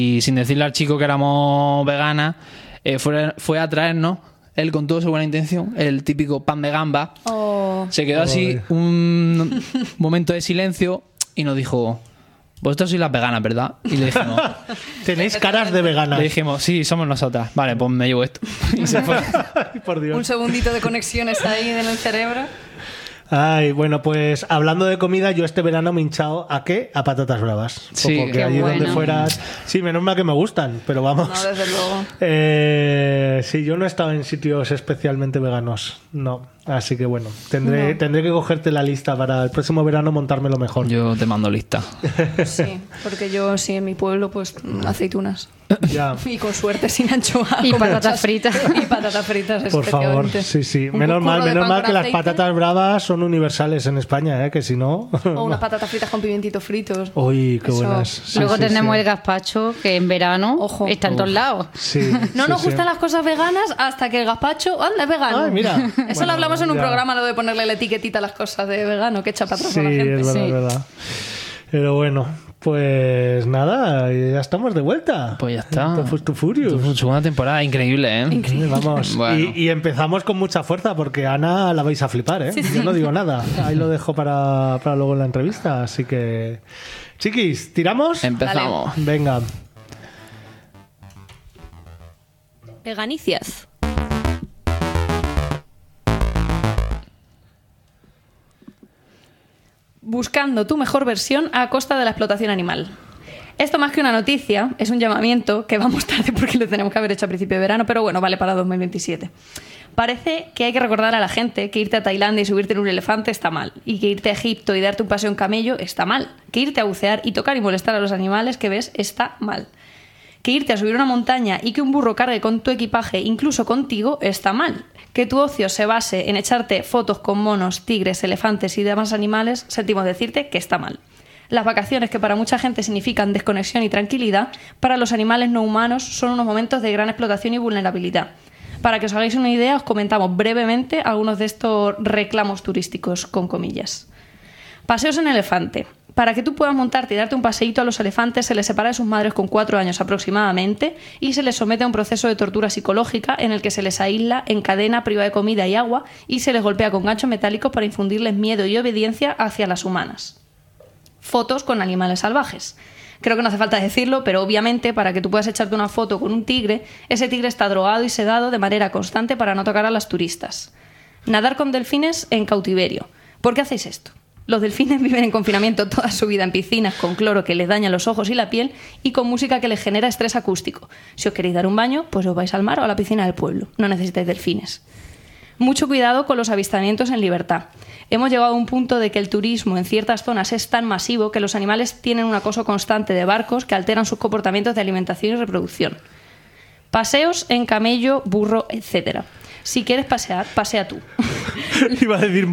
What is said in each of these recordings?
y sin decirle al chico que éramos veganas, fue a traernos, él con toda su buena intención, el típico pan de gamba. Se quedó así un momento de silencio y nos dijo: vosotros sois las veganas, ¿verdad? Y le dijimos: tenéis caras de veganas. Le dijimos: sí, somos nosotras. Vale, pues me llevo esto. Y se fue. Ay, por Dios. Un segundito de conexiones ahí en el cerebro. Ay, bueno, pues hablando de comida, yo este verano me he hinchado ¿a qué? A patatas bravas. Sí, porque allí donde fueras... Sí, menos mal que me gustan, pero vamos. No, desde luego. Sí, yo no he estado en sitios especialmente veganos, no. Así que bueno, tendré que cogerte la lista para el próximo verano montármelo mejor. Yo te mando lista. Sí, porque yo sí en mi pueblo pues aceitunas. Ya. Y con suerte sin anchoa. Y patatas fritas. Y patatas fritas, Por favor, especialmente. sí. Un Menos curro de pan mal con que las aceite. patatas bravas son universales en España, que si no... O unas patatas fritas con pimientitos fritos. Uy, qué Eso. buenas. Sí, Luego sí, tenemos sí. el gazpacho, que en verano está en todos lados. Sí, No sí, nos sí. gustan las cosas veganas hasta que el gazpacho, anda, es vegano. Ay, mira. Eso Bueno, lo hablamos en un ya. programa, lo de ponerle la etiquetita a las cosas de vegano, que echa para atrás Sí, a la gente. es verdad, es verdad. Pero bueno, pues nada, ya estamos de vuelta. Pues ya está. Tu Furious. Segunda temporada, increíble, ¿eh? Vamos. Bueno. Y empezamos con mucha fuerza porque Ana la vais a flipar, ¿eh? Yo no digo nada. Ahí lo dejo para luego en la entrevista. Así que, chiquis, ¿tiramos? Empezamos. Venga. Veganicias. Buscando tu mejor versión a costa de la explotación animal. Esto más que una noticia, es un llamamiento que vamos tarde porque lo tenemos que haber hecho a principio de verano, pero bueno, vale para 2027. Parece que hay que recordar a la gente que irte a Tailandia y subirte en un elefante está mal, y que irte a Egipto y darte un paseo en camello está mal, que irte a bucear y tocar y molestar a los animales que ves está mal, que irte a subir una montaña y que un burro cargue con tu equipaje, incluso contigo, está mal. Que tu ocio se base en echarte fotos con monos, tigres, elefantes y demás animales, sentimos decirte que está mal. Las vacaciones, que para mucha gente significan desconexión y tranquilidad, para los animales no humanos son unos momentos de gran explotación y vulnerabilidad. Para que os hagáis una idea, os comentamos brevemente algunos de estos reclamos turísticos, con comillas. Paseos en elefante. Para que tú puedas montarte y darte un paseíto a los elefantes, se les separa de sus madres con 4 años aproximadamente y se les somete a un proceso de tortura psicológica en el que se les aísla, encadena, priva de comida y agua y se les golpea con ganchos metálicos para infundirles miedo y obediencia hacia las humanas. Fotos con animales salvajes. Creo que no hace falta decirlo, pero obviamente para que tú puedas echarte una foto con un tigre, ese tigre está drogado y sedado de manera constante para no tocar a las turistas. Nadar con delfines en cautiverio. ¿Por qué hacéis esto? Los delfines viven en confinamiento toda su vida en piscinas con cloro que les daña los ojos y la piel y con música que les genera estrés acústico. Si os queréis dar un baño, pues os vais al mar o a la piscina del pueblo. No necesitáis delfines. Mucho cuidado con los avistamientos en libertad. Hemos llegado a un punto de que el turismo en ciertas zonas es tan masivo que los animales tienen un acoso constante de barcos que alteran sus comportamientos de alimentación y reproducción. Paseos en camello, burro, etc. Si quieres pasear, pasea tú. Iba a decir,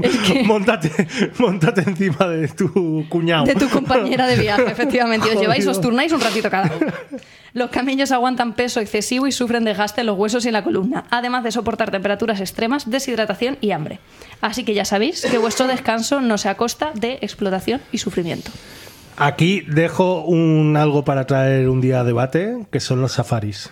móntate encima de tu cuñado. De tu compañera de viaje, efectivamente. Os lleváis, Jodido. os turnáis un ratito cada uno. Los camellos aguantan peso excesivo y sufren desgaste en los huesos y en la columna, además de soportar temperaturas extremas, deshidratación y hambre. Así que ya sabéis que vuestro descanso no sea a costa de explotación y sufrimiento. Aquí dejo algo para traer un día a debate, que son los safaris.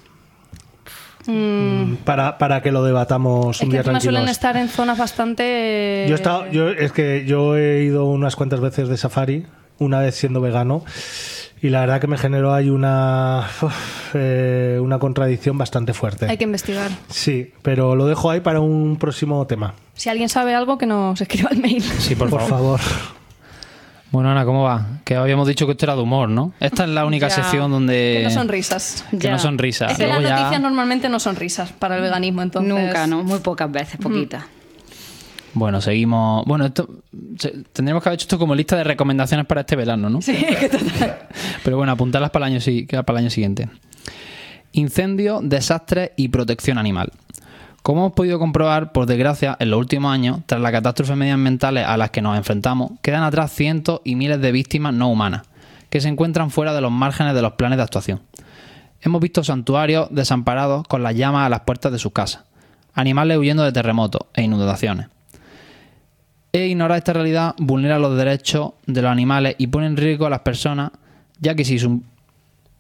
Para que lo debatamos Es un que día encima suelen tranquilos. estar en zonas bastante... Yo he ido unas cuantas veces de safari, una vez siendo vegano, y la verdad que me generó ahí una contradicción bastante fuerte. Hay que investigar. Sí, pero lo dejo ahí para un próximo tema. Si alguien sabe algo, que nos escriba al mail. Sí, por Por favor. favor. Bueno, Ana, ¿cómo va? Que habíamos dicho que esto era de humor, ¿no? Esta es la única Ya. sección donde... Que no son risas. Que Ya. no son risas. Es que las Luego ya- noticias normalmente no son risas para el veganismo, entonces... Nunca, ¿no? Muy pocas veces, poquitas. Bueno, seguimos... Bueno, tendríamos que haber hecho esto como lista de recomendaciones para este verano, ¿no? Sí, que total. Pero bueno, apuntarlas para el año siguiente. Incendio, desastres y protección animal. Como hemos podido comprobar, por desgracia, en los últimos años, tras las catástrofes medioambientales a las que nos enfrentamos, quedan atrás cientos y miles de víctimas no humanas, que se encuentran fuera de los márgenes de los planes de actuación. Hemos visto santuarios desamparados con las llamas a las puertas de sus casas, animales huyendo de terremotos e inundaciones. Ignorar esta realidad vulnera los derechos de los animales y pone en riesgo a las personas, ya que si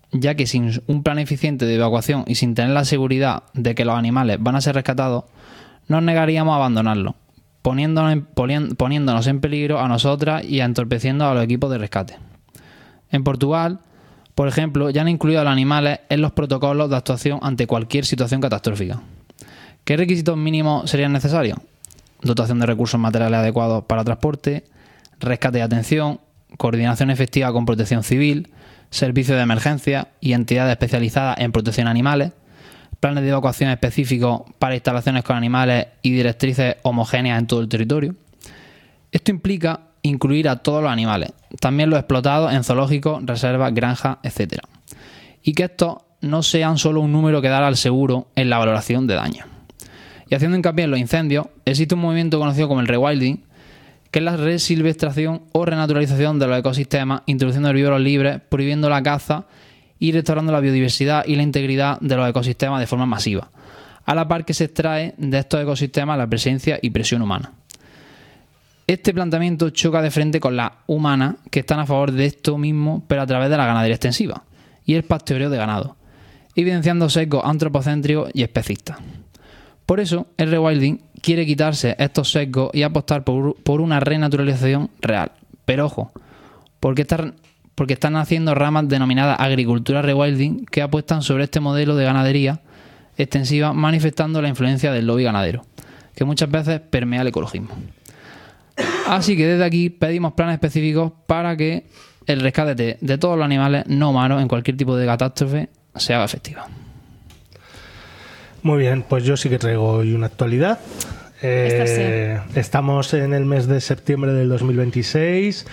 ya que sin un plan eficiente de evacuación y sin tener la seguridad de que los animales van a ser rescatados, nos negaríamos a abandonarlos, poniéndonos en peligro a nosotras y entorpeciendo a los equipos de rescate. En Portugal, por ejemplo, ya han incluido a los animales en los protocolos de actuación ante cualquier situación catastrófica. ¿Qué requisitos mínimos serían necesarios? Dotación de recursos materiales adecuados para transporte, rescate y atención, coordinación efectiva con protección civil, servicios de emergencia y entidades especializadas en protección de animales, planes de evacuación específicos para instalaciones con animales y directrices homogéneas en todo el territorio. Esto implica incluir a todos los animales, también los explotados en zoológicos, reservas, granjas, etc. Y que estos no sean solo un número que dar al seguro en la valoración de daño. Y haciendo hincapié en los incendios, existe un movimiento conocido como el rewilding, que es la resilvestración o renaturalización de los ecosistemas, introduciendo herbívoros libres, prohibiendo la caza y restaurando la biodiversidad y la integridad de los ecosistemas de forma masiva, a la par que se extrae de estos ecosistemas la presencia y presión humana. Este planteamiento choca de frente con las humanas, que están a favor de esto mismo, pero a través de la ganadería extensiva y el pastoreo de ganado, evidenciando sesgos antropocéntricos y especistas. Por eso, el rewilding quiere quitarse estos sesgos y apostar por una renaturalización real. Pero ojo, porque están haciendo ramas denominadas agricultura rewilding que apuestan sobre este modelo de ganadería extensiva, manifestando la influencia del lobby ganadero, que muchas veces permea el ecologismo. Así que desde aquí pedimos planes específicos para que el rescate de todos los animales no humanos en cualquier tipo de catástrofe se haga efectivo. Muy bien, pues yo sí que traigo hoy una actualidad. Estamos en el mes de septiembre del 2026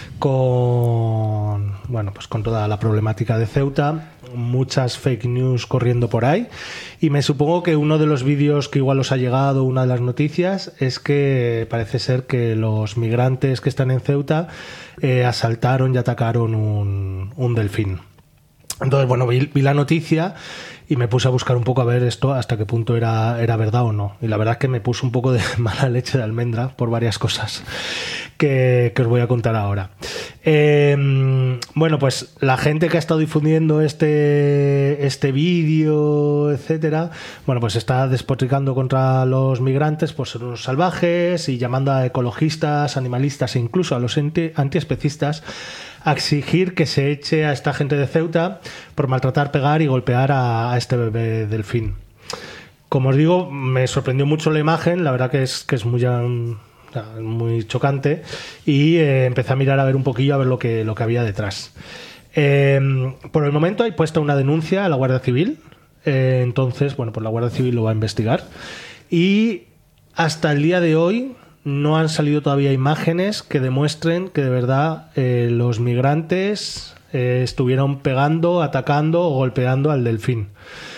con toda la problemática de Ceuta, muchas fake news corriendo por ahí, y me supongo que uno de los vídeos que igual os ha llegado, una de las noticias, es que parece ser que los migrantes que están en Ceuta asaltaron y atacaron un delfín. Entonces, bueno, vi la noticia y me puse a buscar un poco a ver esto hasta qué punto era verdad o no. Y la verdad es que me puso un poco de mala leche de almendra por varias cosas que os voy a contar ahora. Bueno, pues la gente que ha estado difundiendo este vídeo, etcétera, bueno, pues está despotricando contra los migrantes por ser unos salvajes y llamando a ecologistas, animalistas e incluso a los antiespecistas a exigir que se eche a esta gente de Ceuta por maltratar, pegar y golpear a este bebé delfín. Como os digo, me sorprendió mucho la imagen, la verdad que es muy chocante, y empecé a mirar a ver un poquillo, a ver lo que había detrás. Por el momento hay puesta una denuncia a la Guardia Civil, entonces, bueno, pues la Guardia Civil lo va a investigar, y hasta el día de hoy no han salido todavía imágenes que demuestren que de verdad los migrantes estuvieron pegando, atacando o golpeando al delfín.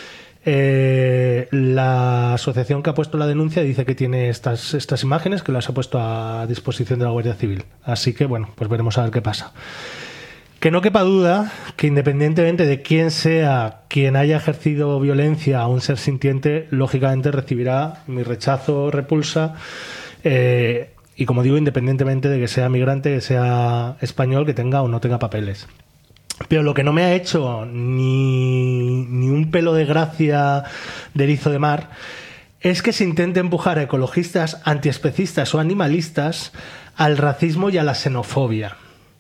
La asociación que ha puesto la denuncia dice que tiene estas imágenes, que las ha puesto a disposición de la Guardia Civil. Así que, bueno, pues veremos a ver qué pasa. Que no quepa duda que independientemente de quién sea quien haya ejercido violencia a un ser sintiente, lógicamente recibirá mi rechazo, repulsa. Y como digo, independientemente de que sea migrante, que sea español, que tenga o no tenga papeles. Pero lo que no me ha hecho ni un pelo de gracia de erizo de mar es que se intente empujar a ecologistas, antiespecistas o animalistas al racismo y a la xenofobia.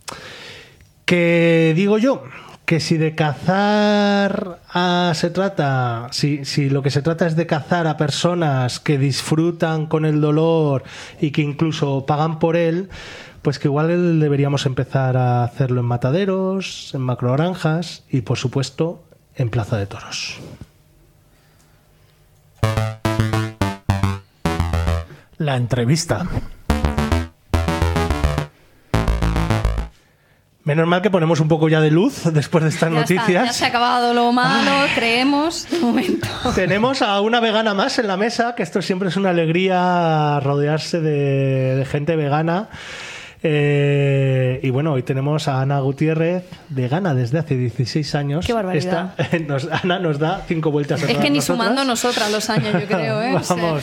Que digo yo, que si de cazar se trata, si lo que se trata es de cazar a personas que disfrutan con el dolor y que incluso pagan por él, pues que igual deberíamos empezar a hacerlo en mataderos, en macrogranjas y, por supuesto, en Plaza de Toros. La entrevista. Menos mal que ponemos un poco ya de luz después de estas noticias. Ya se ha acabado lo malo, creemos. Un momento. Tenemos a una vegana más en la mesa, que esto siempre es una alegría rodearse de gente vegana. Y bueno, hoy tenemos a Ana Gutiérrez, vegana desde hace 16 años. ¡Qué barbaridad! Ana nos da 5 vueltas a Es todas que ni nosotras. sumando nosotras los años, yo creo, ¿eh? Vamos.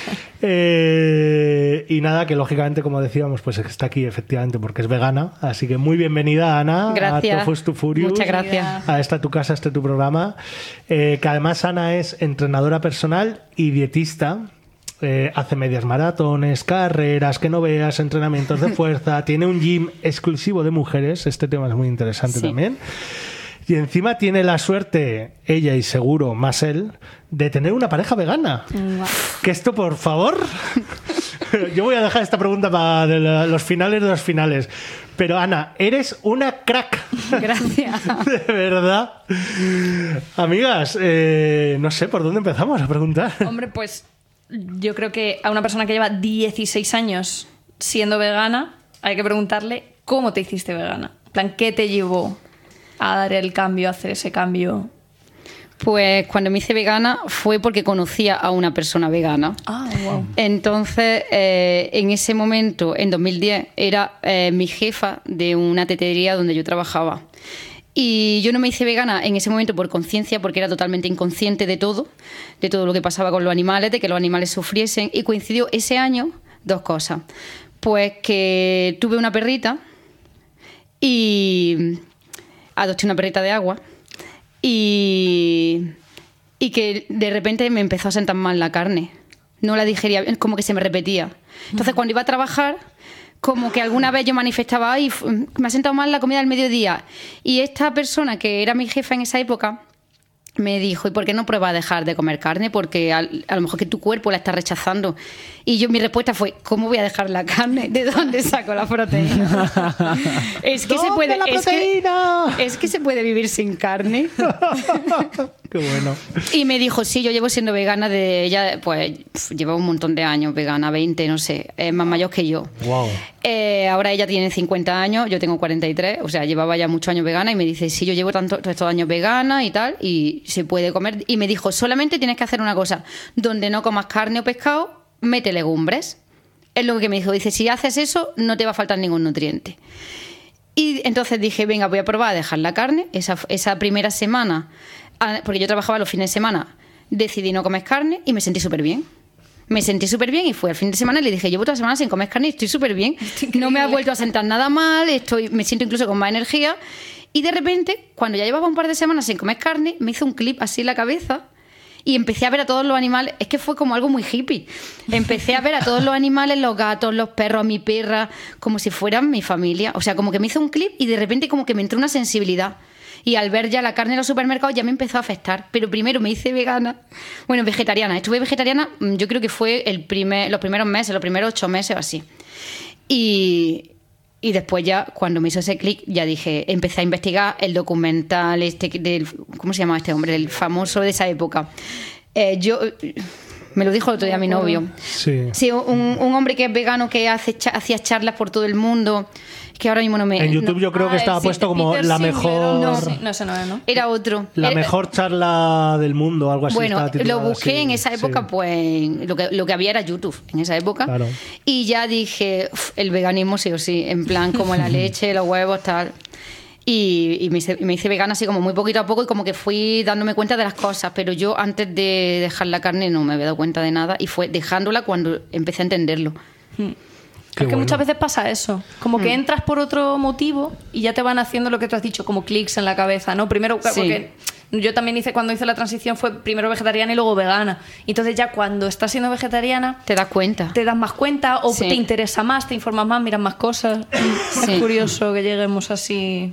Y nada, que lógicamente, como decíamos, pues está aquí efectivamente porque es vegana. Así que muy bienvenida, Ana. Gracias. A Tofus to Furious. Muchas gracias. A esta tu casa, este tu programa. Que además Ana es entrenadora personal y dietista. Hace medias maratones, carreras, que no veas, entrenamientos de fuerza. Tiene un gym exclusivo de mujeres. Este tema es muy interesante también. Y encima tiene la suerte, ella y seguro más él, de tener una pareja vegana. Wow. Que esto, por favor... Yo voy a dejar esta pregunta para los finales de los finales. Pero Ana, eres una crack. Gracias. De verdad. Amigas, no sé por dónde empezamos a preguntar. Hombre, pues yo creo que a una persona que lleva 16 años siendo vegana, hay que preguntarle cómo te hiciste vegana. En plan, ¿qué te llevó a dar el cambio, a hacer ese cambio? Pues cuando me hice vegana fue porque conocía a una persona vegana. Ah, wow. Entonces, en ese momento, en 2010, era mi jefa de una tetería donde yo trabajaba. Y yo no me hice vegana en ese momento por conciencia, porque era totalmente inconsciente de todo lo que pasaba con los animales, de que los animales sufriesen. Y coincidió ese año 2 cosas. Pues que tuve una perrita y adopté una perrita de agua. Y que de repente me empezó a sentar mal la carne. No la digería, como que se me repetía. Entonces, cuando iba a trabajar, como que alguna vez yo manifestaba, ay, me ha sentado mal la comida del mediodía. Y esta persona, que era mi jefa en esa época, me dijo, ¿y por qué no pruebas a dejar de comer carne? Porque a lo mejor que tu cuerpo la está rechazando. Y mi respuesta fue, ¿cómo voy a dejar la carne? ¿De dónde saco la proteína? Es que se puede, es que se puede vivir sin carne. Qué bueno. Y me dijo, sí, yo llevo siendo vegana de ella, pues lleva un montón de años vegana, 20, no sé, es más mayor que yo. Wow. Ahora ella tiene 50 años, yo tengo 43, o sea, llevaba ya muchos años vegana y me dice, sí, yo llevo todos estos años vegana y tal, y se puede comer. Y me dijo, solamente tienes que hacer una cosa, donde no comas carne o pescado, mete legumbres. Es lo que me dijo, dice, si haces eso, no te va a faltar ningún nutriente. Y entonces dije, venga, voy a probar a dejar la carne. Esa primera semana, porque yo trabajaba los fines de semana, decidí no comer carne y me sentí súper bien. Me sentí súper bien y fui al fin de semana y le dije, llevo toda la semana sin comer carne y estoy súper bien. No me ha vuelto a sentar nada mal, me siento incluso con más energía. Y de repente, cuando ya llevaba un par de semanas sin comer carne, me hizo un clip así en la cabeza y empecé a ver a todos los animales. Es que fue como algo muy hippie. Empecé a ver a todos los animales, los gatos, los perros, a mi perra, como si fueran mi familia. O sea, como que me hizo un clip y de repente como que me entró una sensibilidad. Y al ver ya la carne en los supermercados ya me empezó a afectar. Pero primero me hice vegana. Bueno, vegetariana. Estuve vegetariana, yo creo que fue los primeros meses, los primeros 8 meses o así. Y después ya, cuando me hizo ese clic, ya dije, empecé a investigar el documental ¿cómo se llama este hombre? El famoso de esa época. Me lo dijo el otro día mi novio. Sí, un hombre que es vegano, que hacía charlas por todo el mundo, que ahora mismo no me... En YouTube yo creo que estaba puesto como Peter la Singer, mejor... No, ese no es, ¿no? Era otro. La mejor charla del mundo, algo así. Bueno, lo busqué así, en esa época, sí. Pues lo que había era YouTube en esa época. Claro. Y ya dije, el veganismo sí o sí, en plan como la leche, los huevos, tal. Y me hice vegana así como muy poquito a poco y como que fui dándome cuenta de las cosas, pero yo antes de dejar la carne no me había dado cuenta de nada y fue dejándola cuando empecé a entenderlo. Es que muchas veces pasa eso, como que entras por otro motivo y ya te van haciendo lo que tú has dicho, como clics en la cabeza, ¿no? Primero, Sí. porque yo también cuando hice la transición fue primero vegetariana y luego vegana. Entonces ya cuando estás siendo vegetariana ¿Te das cuenta? te das más cuenta o Sí. te interesa más, te informas más, miras más cosas. Sí. Es curioso que lleguemos así.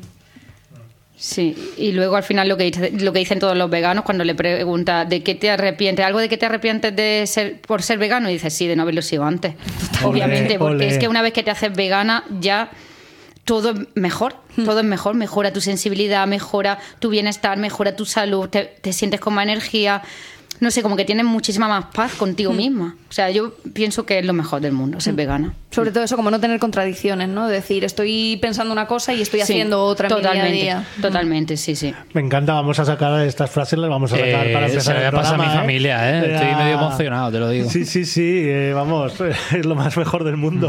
Sí, y luego al final lo que dicen todos los veganos cuando le preguntas ¿de qué te arrepientes? ¿Algo de qué te arrepientes por ser vegano? Y dices, sí, de no haberlo sido antes. Obviamente, porque ole. es que una vez que te haces vegana ya todo es mejor, todo es mejor, mejora tu sensibilidad, mejora tu bienestar, mejora tu salud, te sientes con más energía. no sé, como que tienes muchísima más paz contigo misma. O sea, yo pienso que es lo mejor del mundo, ser vegana. Sobre todo eso, como no tener contradicciones, ¿no? De decir, estoy pensando una cosa y estoy haciendo otra en mi día a día. Totalmente, sí. Me encanta, vamos a sacar estas frases, las vamos a sacar para empezar se lo voy a el pasar programa, a mi familia, ¿eh? Estoy medio emocionado, te lo digo. Sí, vamos, es lo más mejor del mundo.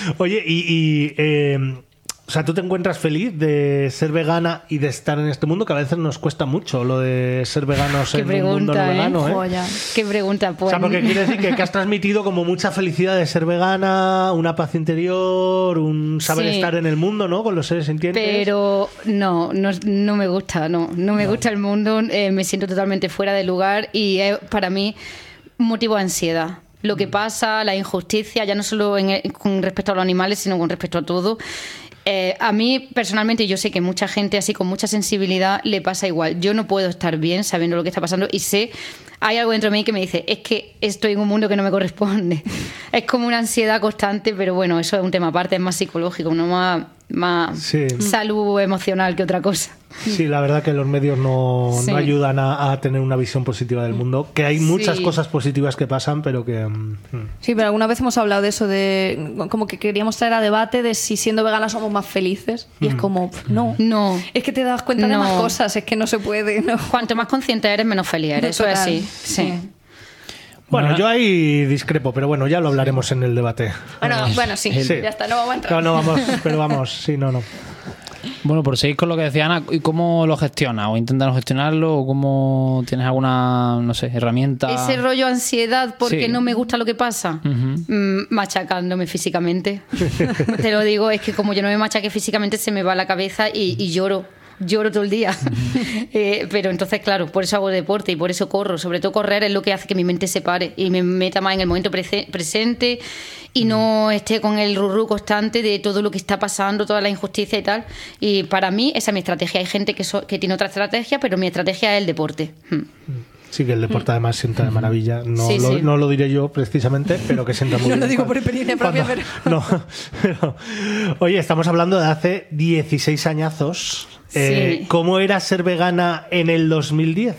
Oye, o sea, ¿tú te encuentras feliz de ser vegana y de estar en este mundo? Que a veces nos cuesta mucho lo de ser veganos en un mundo no vegano, ¿eh? Joya. Qué pregunta, pues. O sea, porque quiere decir que has transmitido como mucha felicidad de ser vegana, una paz interior, un saber estar en el mundo, ¿no? Con los seres sintientes. Pero no me gusta, no me gusta el mundo, me siento totalmente fuera de lugar y es para mí un motivo de ansiedad. Lo que pasa, la injusticia, ya no solo con respecto a los animales, sino con respecto a todo. A mí, personalmente, yo sé que mucha gente así con mucha sensibilidad le pasa igual. Yo no puedo estar bien sabiendo lo que está pasando y sé, hay algo dentro de mí que me dice, es que estoy en un mundo que no me corresponde. Es como una ansiedad constante, pero bueno, eso es un tema aparte, es más psicológico, no más salud emocional que otra cosa. Sí, la verdad que los medios no ayudan a tener una visión positiva del mundo, que hay muchas cosas positivas que pasan, pero que... Sí, pero alguna vez hemos hablado de eso, de como que queríamos traer a debate de si siendo veganas somos más felices, y es como, no, es que te das cuenta de más cosas, es que no se puede, ¿no? Cuanto más consciente eres, menos feliz eres, eso es así, sí. Bueno, yo ahí discrepo, pero bueno, ya lo hablaremos en el debate. Bueno, sí, ya está, no vamos a entrar. No vamos, pero vamos, sí, no. Bueno, por seguir con lo que decía Ana, ¿y cómo lo gestionas? ¿O intentas gestionarlo? ¿O cómo tienes alguna, no sé, herramienta? Ese rollo ansiedad porque no me gusta lo que pasa, machacándome físicamente. Te lo digo, es que como yo no me machaque físicamente se me va la cabeza y lloro todo el día. Pero entonces, claro, por eso hago deporte y por eso corro. Sobre todo correr es lo que hace que mi mente se pare y me meta más en el momento presente y no esté con el rurú constante de todo lo que está pasando, toda la injusticia y tal. Y para mí esa es mi estrategia. Hay gente que tiene otra estrategia, pero mi estrategia es el deporte. Sí, que el deporte además sienta de maravilla. No lo diré yo precisamente, pero que sienta muy bien. No lo digo por experiencia propia, pero... pero... Oye, estamos hablando de hace 16 añazos. ¿Cómo era ser vegana en el 2010?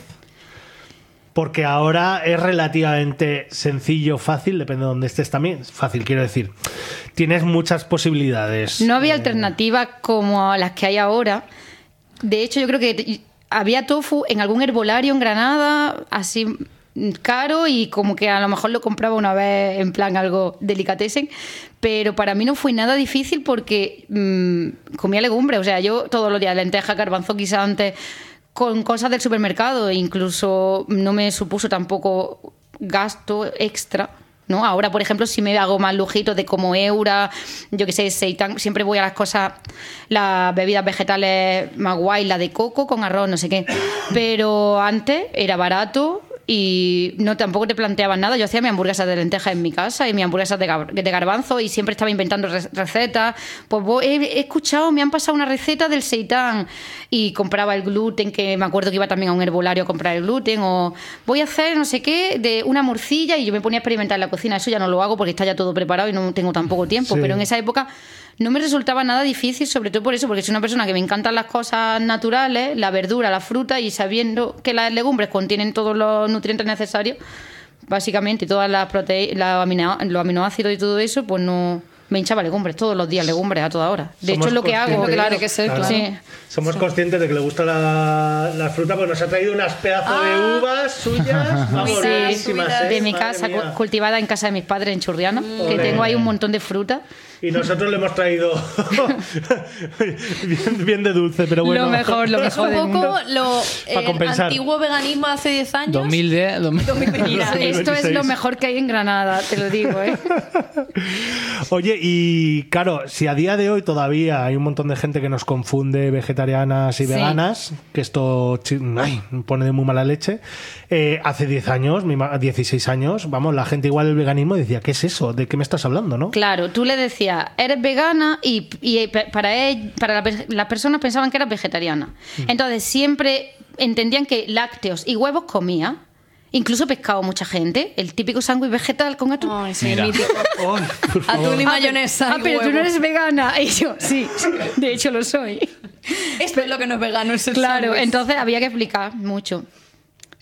Porque ahora es relativamente sencillo, fácil, depende de dónde estés también. Fácil, quiero decir. Tienes muchas posibilidades. No había alternativas como las que hay ahora. De hecho, yo creo que había tofu en algún herbolario en Granada, así caro, y como que a lo mejor lo compraba una vez en plan algo delicatessen, pero para mí no fue nada difícil porque comía legumbres. O sea, yo todos los días lentejas, garbanzo, guisantes, con cosas del supermercado, e incluso no me supuso tampoco gasto extra, ¿no? Ahora, por ejemplo, si me hago más lujitos de como Eura, yo que sé, seitán, siempre voy a las cosas, las bebidas vegetales más guay, la de coco con arroz, no sé qué. Pero antes era barato y tampoco te planteaban nada. Yo hacía mi hamburguesa de lentejas en mi casa y mi hamburguesa de garbanzo y siempre estaba inventando recetas. Pues he escuchado, me han pasado una receta del seitán y compraba el gluten, que me acuerdo que iba también a un herbolario a comprar el gluten, o voy a hacer no sé qué de una morcilla, y yo me ponía a experimentar en la cocina. Eso ya no lo hago porque está ya todo preparado y no tengo tan poco tiempo, pero en esa época no me resultaba nada difícil, sobre todo por eso, porque soy una persona que me encantan las cosas naturales, la verdura, la fruta, y sabiendo que las legumbres contienen todos los nutrientes necesarios, básicamente, y todas las proteínas, los aminoácidos y todo eso, pues no me hinchaba legumbres, todos los días legumbres a toda hora. De hecho, es lo que hago. Claro que ser, claro. Sí. Somos conscientes de que le gusta la fruta, pues nos ha traído unas pedazos de uvas suyas. Vamos, de mi casa, cultivada en casa de mis padres en Churriana, que tengo ahí un montón de fruta. Y nosotros le hemos traído bien de dulce, pero bueno. Lo mejor es un poco el antiguo veganismo hace 10 años. 2010. Mira, esto es lo mejor que hay en Granada, te lo digo, ¿eh? Oye, y claro, si a día de hoy todavía hay un montón de gente que nos confunde vegetarianas y veganas, que esto pone de muy mala leche, hace 10 años, 16 años, vamos, la gente igual el veganismo decía, ¿qué es eso? ¿De qué me estás hablando, no? Claro, tú le decías, eres vegana, y para las personas pensaban que eras vegetariana. Entonces siempre entendían que lácteos y huevos comía. Incluso pescado, mucha gente. El típico sándwich vegetal con atún. Ay, sí, mítico. Atún y mayonesa. Pero tú no eres vegana. Y yo, sí, de hecho lo soy. Esto es lo que no es vegano. Claro, entonces había que explicar mucho.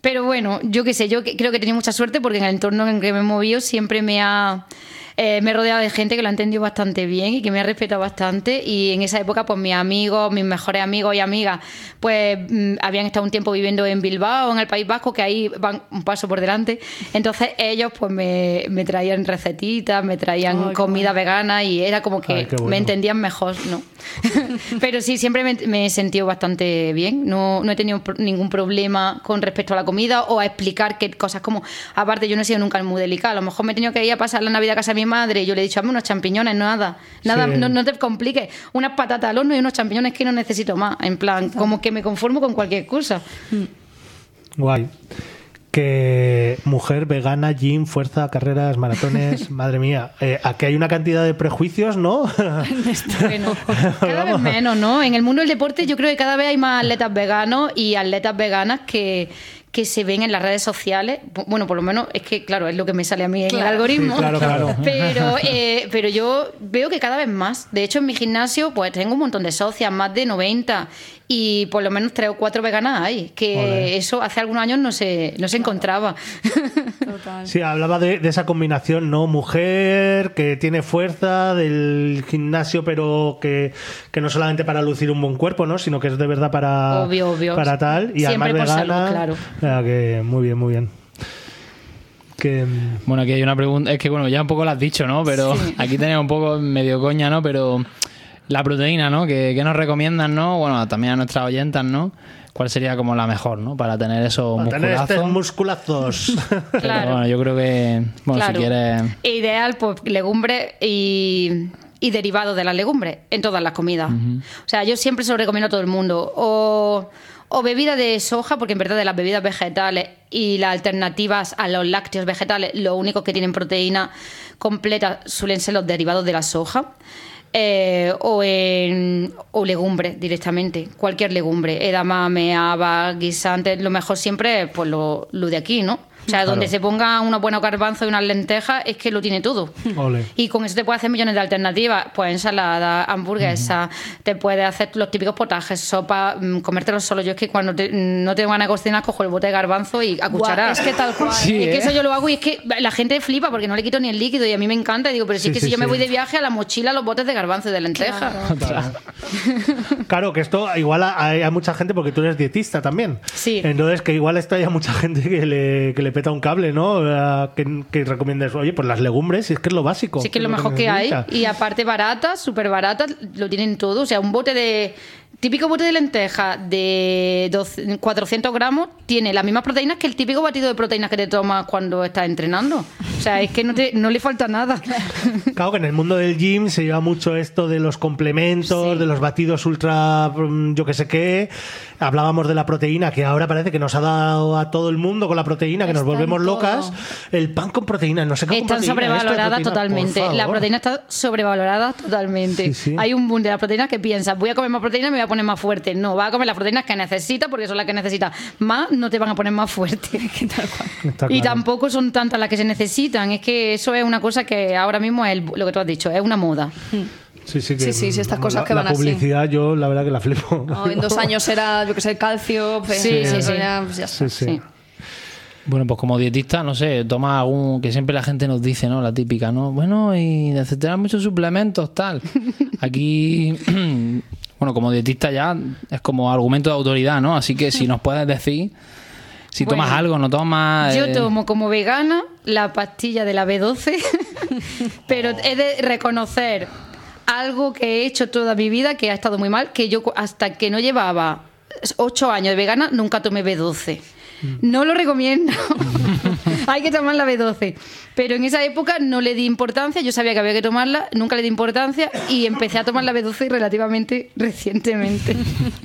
Pero bueno, yo qué sé, creo que he tenido mucha suerte porque en el entorno en el que me he movido siempre me he rodeado de gente que lo ha entendido bastante bien y que me ha respetado bastante, y en esa época pues mis amigos, mis mejores amigos y amigas pues habían estado un tiempo viviendo en Bilbao, en el País Vasco, que ahí van un paso por delante. Entonces ellos pues me traían recetitas, me traían comida vegana, y era como que me entendían mejor, ¿no? Pero sí, siempre me he sentido bastante bien, no he tenido ningún problema con respecto a la comida o a explicar qué cosas, como aparte yo no he sido nunca muy delicada, a lo mejor me he tenido que ir a pasar la Navidad a casa de mi madre y yo le he dicho, hazme unos champiñones, nada, sí. No te compliques, unas patatas al horno y unos champiñones, que no necesito más, en plan, como que me conformo con cualquier cosa. Guay. Que mujer vegana, gym, fuerza, carreras, maratones, madre mía, aquí hay una cantidad de prejuicios, ¿no? Bueno, cada vez menos, ¿no? En el mundo del deporte yo creo que cada vez hay más atletas veganos y atletas veganas que se ven en las redes sociales. Bueno, por lo menos es que, claro, es lo que me sale a mí en el algoritmo. Sí, claro. Pero yo veo que cada vez más. De hecho, en mi gimnasio pues tengo un montón de socias, más de 90, y por lo menos 3 o 4 veganas hay, que Olé. Eso hace algunos años no se encontraba. Total. Sí, hablaba de esa combinación, ¿no? Mujer que tiene fuerza del gimnasio, pero que no solamente para lucir un buen cuerpo, ¿no? Sino que es de verdad para obvio. Para tal, y siempre además por vegana. Salud, claro. Que muy bien. Bueno, aquí hay una pregunta, es que bueno, ya un poco lo has dicho, ¿no? Pero sí. Aquí tenemos un poco medio coña, ¿no? Pero la proteína, ¿no? ¿Qué nos recomiendan, no? Bueno, también a nuestras oyentas, ¿no? ¿Cuál sería como la mejor, ¿no? Para tener esos musculazos. Tener musculazos. Claro. Pero bueno, yo creo que, bueno, claro. Si quieres... Ideal, pues legumbres y derivados de las legumbres en todas las comidas. Uh-huh. O sea, yo siempre se lo recomiendo a todo el mundo. O bebida de soja, porque en verdad de las bebidas vegetales y las alternativas a los lácteos vegetales, los únicos que tienen proteína completa suelen ser los derivados de la soja. O legumbres directamente, cualquier legumbre, edamame, habas, guisantes, lo mejor siempre es pues lo de aquí, ¿no? O sea, claro. Donde se ponga unos buenos garbanzos y unas lentejas, es que lo tiene todo. Ole. Y con eso te puedes hacer millones de alternativas. Pues ensalada, hamburguesa, te puedes hacer los típicos potajes, sopa, comértelos solo. Yo es que cuando no tengo ganas de cocinar, cojo el bote de garbanzo y a cucharar. Es que tal cual. Sí, es que eso yo lo hago y es que la gente flipa porque no le quito ni el líquido y a mí me encanta. Y digo, pero si es que si yo me voy de viaje, a la mochila los botes de garbanzo y de lentejas. Claro, que esto igual hay mucha gente, porque tú eres dietista también. Sí. Entonces que igual esto hay mucha gente que le peta un cable, ¿no? Que recomiendes, oye, pues las legumbres, es que es lo básico. Sí, que es lo mejor que hay. Y aparte baratas, súper baratas, lo tienen todo. O sea, un típico bote de lentejas de 400 gramos tiene las mismas proteínas que el típico batido de proteínas que te tomas cuando estás entrenando. O sea, es que no le falta nada. Claro que en el mundo del gym se lleva mucho esto de los complementos, sí. De los batidos ultra, yo que sé qué. Hablábamos de la proteína, que ahora parece que nos ha dado a todo el mundo con la proteína, que nos volvemos locas. El pan con proteína, no sé qué. Están sobrevaloradas totalmente. La proteína está sobrevalorada totalmente. Sí. Hay un boom de la proteína que piensas, voy a comer más proteína y me voy a poner más fuerte. No, vas a comer las proteínas que necesitas, porque son las que necesitas. Más no te van a poner más fuerte. Y tampoco son tantas las que se necesitan. Es que eso es una cosa que ahora mismo es lo que tú has dicho, es una moda. Sí, estas cosas que van así. La publicidad yo la verdad que la flipo. No, en 2 años era, yo que sé, el calcio. Sí. Sí. Bueno, pues como dietista, no sé, toma algún... Que siempre la gente nos dice, ¿no? La típica, ¿no? Bueno, y necesitas muchos suplementos, tal. Aquí... Bueno, como dietista ya es como argumento de autoridad, ¿no? Así que si nos puedes decir si tomas algo, no tomas... Yo tomo como vegana la pastilla de la B12, pero he de reconocer algo que he hecho toda mi vida que ha estado muy mal, que yo hasta que no llevaba 8 años de vegana nunca tomé B12. No lo recomiendo. Hay que tomar la B12. Pero en esa época no le di importancia. Yo sabía que había que tomarla, nunca le di importancia y empecé a tomar la B12 relativamente recientemente.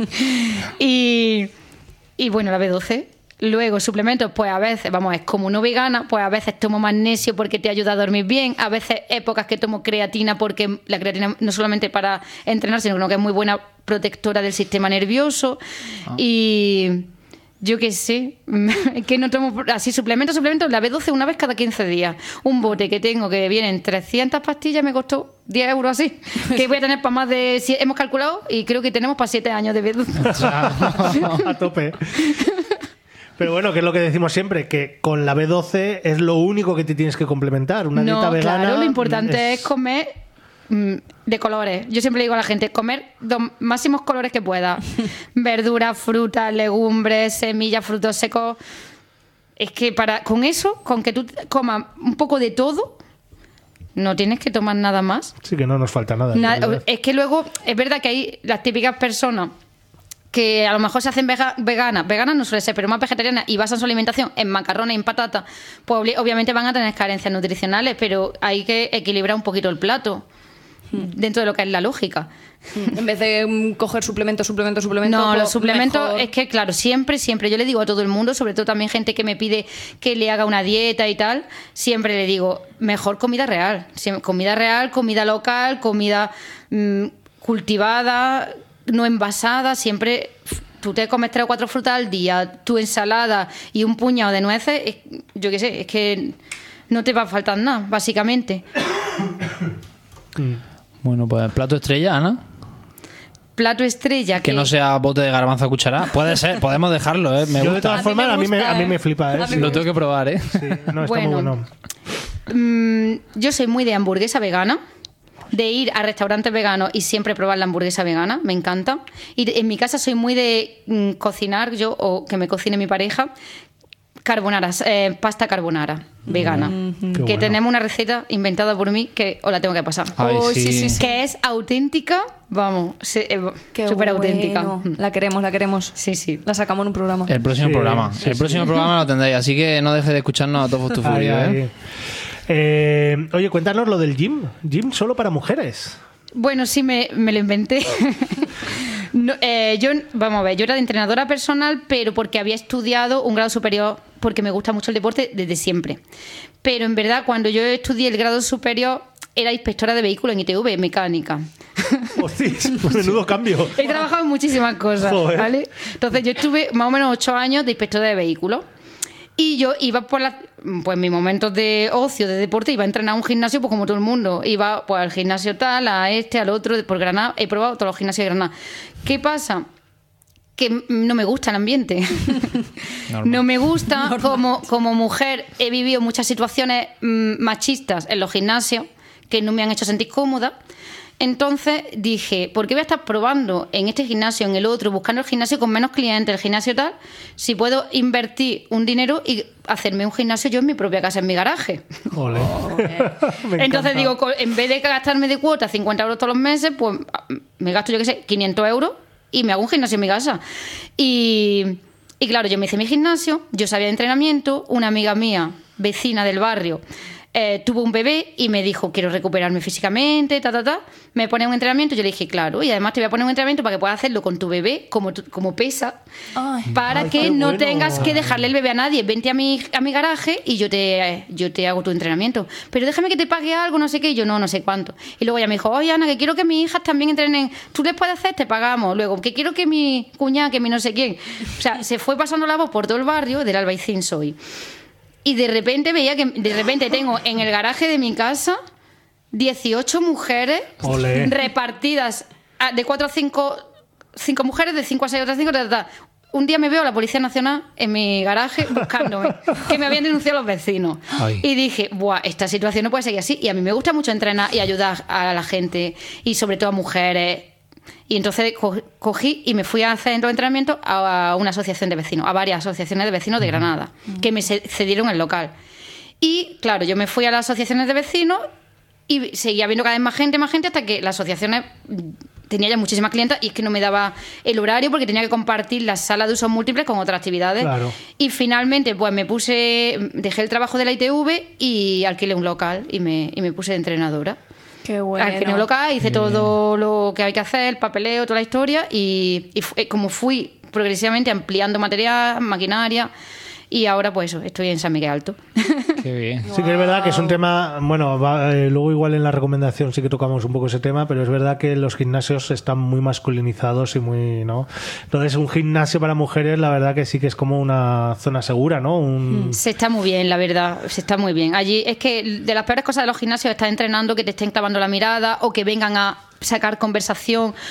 Y bueno, la B12. Luego, suplementos, pues a veces, es como no vegana, pues a veces tomo magnesio porque te ayuda a dormir bien. A veces épocas que tomo creatina, porque la creatina no solamente para entrenar, sino que es muy buena protectora del sistema nervioso. Y... yo qué sé, que no tomo así suplementos, la B12 una vez cada 15 días. Un bote que tengo que vienen 300 pastillas, me costó 10 euros así. Que voy a tener para más de... Hemos calculado y creo que tenemos para 7 años de B12. A tope. Pero bueno, que es lo que decimos siempre, que con la B12 es lo único que te tienes que complementar. Una dieta vegana... Claro, lo importante es comer de colores. Yo siempre digo a la gente, comer los máximos colores que pueda. Verduras, frutas, legumbres, semillas, frutos secos. Es que con eso, con que tú comas un poco de todo, no tienes que tomar nada más. Sí, que no nos falta nada. Es que luego, es verdad que hay las típicas personas que a lo mejor se hacen veganas no suele ser, pero más vegetarianas, y basan su alimentación en macarrones y en patata, pues obviamente van a tener carencias nutricionales, pero hay que equilibrar un poquito el plato dentro de lo que es la lógica. En vez de coger suplementos. No, los suplementos mejor... es que, claro, siempre yo le digo a todo el mundo, sobre todo también gente que me pide que le haga una dieta y tal, siempre le digo, mejor comida real, comida local, comida cultivada, no envasada, siempre. Tú te comes 3 o 4 frutas al día, tu ensalada y un puñado de nueces, yo qué sé, es que no te va a faltar nada, básicamente. Bueno, pues plato estrella, Ana. Plato estrella que no sea bote de garbanzo a cucharada. Puede ser, podemos dejarlo, ¿eh? Yo de todas formas, a mí me flipa, ¿eh? Lo tengo que probar, ¿eh? Sí, no, está muy bueno. Yo soy muy de hamburguesa vegana, de ir a restaurantes veganos y siempre probar la hamburguesa vegana, me encanta. Y en mi casa soy muy de cocinar yo, o que me cocine mi pareja, pasta carbonara vegana, que bueno. tenemos una receta inventada por mí que os la tengo que pasar. Ay, sí. Que es auténtica, vamos, súper auténtica. La queremos. Sí. La sacamos en un programa. El próximo programa. Sí, el próximo programa lo tendréis, así que no deje de escucharnos a todos tu furia, ¿eh? Oye, cuéntanos lo del gym. Gym solo para mujeres. Bueno, sí, me lo inventé. No, yo era de entrenadora personal, pero porque había estudiado un grado superior, porque me gusta mucho el deporte desde siempre. Pero en verdad, cuando yo estudié el grado superior, era inspectora de vehículos en ITV, mecánica. Hostia, menudo cambio. He trabajado en muchísimas cosas, ¿vale? Entonces yo estuve más o menos 8 años de inspectora de vehículos. Y yo iba por mis momentos de ocio, de deporte, iba a entrenar a un gimnasio, pues como todo el mundo. Iba pues al gimnasio tal, al otro, por Granada. He probado todos los gimnasios de Granada. ¿Qué pasa? Que no me gusta el ambiente. No me gusta. Como mujer he vivido muchas situaciones machistas en los gimnasios que no me han hecho sentir cómoda. Entonces dije, ¿por qué voy a estar probando en este gimnasio, en el otro, buscando el gimnasio con menos clientes, el gimnasio tal, si puedo invertir un dinero y hacerme un gimnasio yo en mi propia casa, en mi garaje? Ole. Entonces digo, en vez de gastarme de cuota 50 euros todos los meses, pues me gasto, yo qué sé, 500 euros y me hago un gimnasio en mi casa. Y claro, yo me hice mi gimnasio, yo sabía de entrenamiento, una amiga mía, vecina del barrio, tuvo un bebé y me dijo, quiero recuperarme físicamente, me pone un entrenamiento, yo le dije, claro, y además te voy a poner un entrenamiento para que puedas hacerlo con tu bebé como pesa, para que no tengas que dejarle el bebé a nadie. Vente a mi garaje y yo te hago tu entrenamiento, pero déjame que te pague algo, no sé qué. Y yo no sé cuánto. Y luego ella me dijo, oye Ana, que quiero que mis hijas también entrenen, tú les puedes hacer, te pagamos. Luego, que quiero que mi cuñada, que mi no sé quién. O sea, se fue pasando la voz por todo el barrio. Del Albaicín soy. Y de repente veía que tengo en el garaje de mi casa 18 mujeres repartidas de 4 a 5 mujeres, de 5 a 6 otras 5. Un día me veo a la Policía Nacional en mi garaje buscándome, que me habían denunciado los vecinos. Ay. Y dije, buah, esta situación no puede seguir así. Y a mí me gusta mucho entrenar y ayudar a la gente, y sobre todo a mujeres. Y entonces cogí y me fui a hacer entrenamiento a una asociación de vecinos, a varias asociaciones de vecinos de Granada, que me cedieron el local. Y claro, yo me fui a las asociaciones de vecinos y seguía viendo cada vez más gente, hasta que las asociaciones tenía ya muchísimas clientas y es que no me daba el horario porque tenía que compartir la sala de usos múltiples con otras actividades. Claro. Y finalmente pues dejé el trabajo de la ITV y alquilé un local y me puse de entrenadora. Qué bueno. Alquilé un local, hice todo lo que hay que hacer, el papeleo, toda la historia, y como fui progresivamente ampliando material, maquinaria, y ahora pues eso, estoy en San Miguel Alto. Qué bien. Sí que es verdad que es un tema, bueno, luego igual en la recomendación sí que tocamos un poco ese tema, pero es verdad que los gimnasios están muy masculinizados y muy, ¿no? Entonces un gimnasio para mujeres, la verdad que sí que es como una zona segura, ¿no? Se está muy bien, la verdad, se está muy bien. Allí es que de las peores cosas de los gimnasios es estar entrenando, que te estén clavando la mirada o que vengan a sacar conversación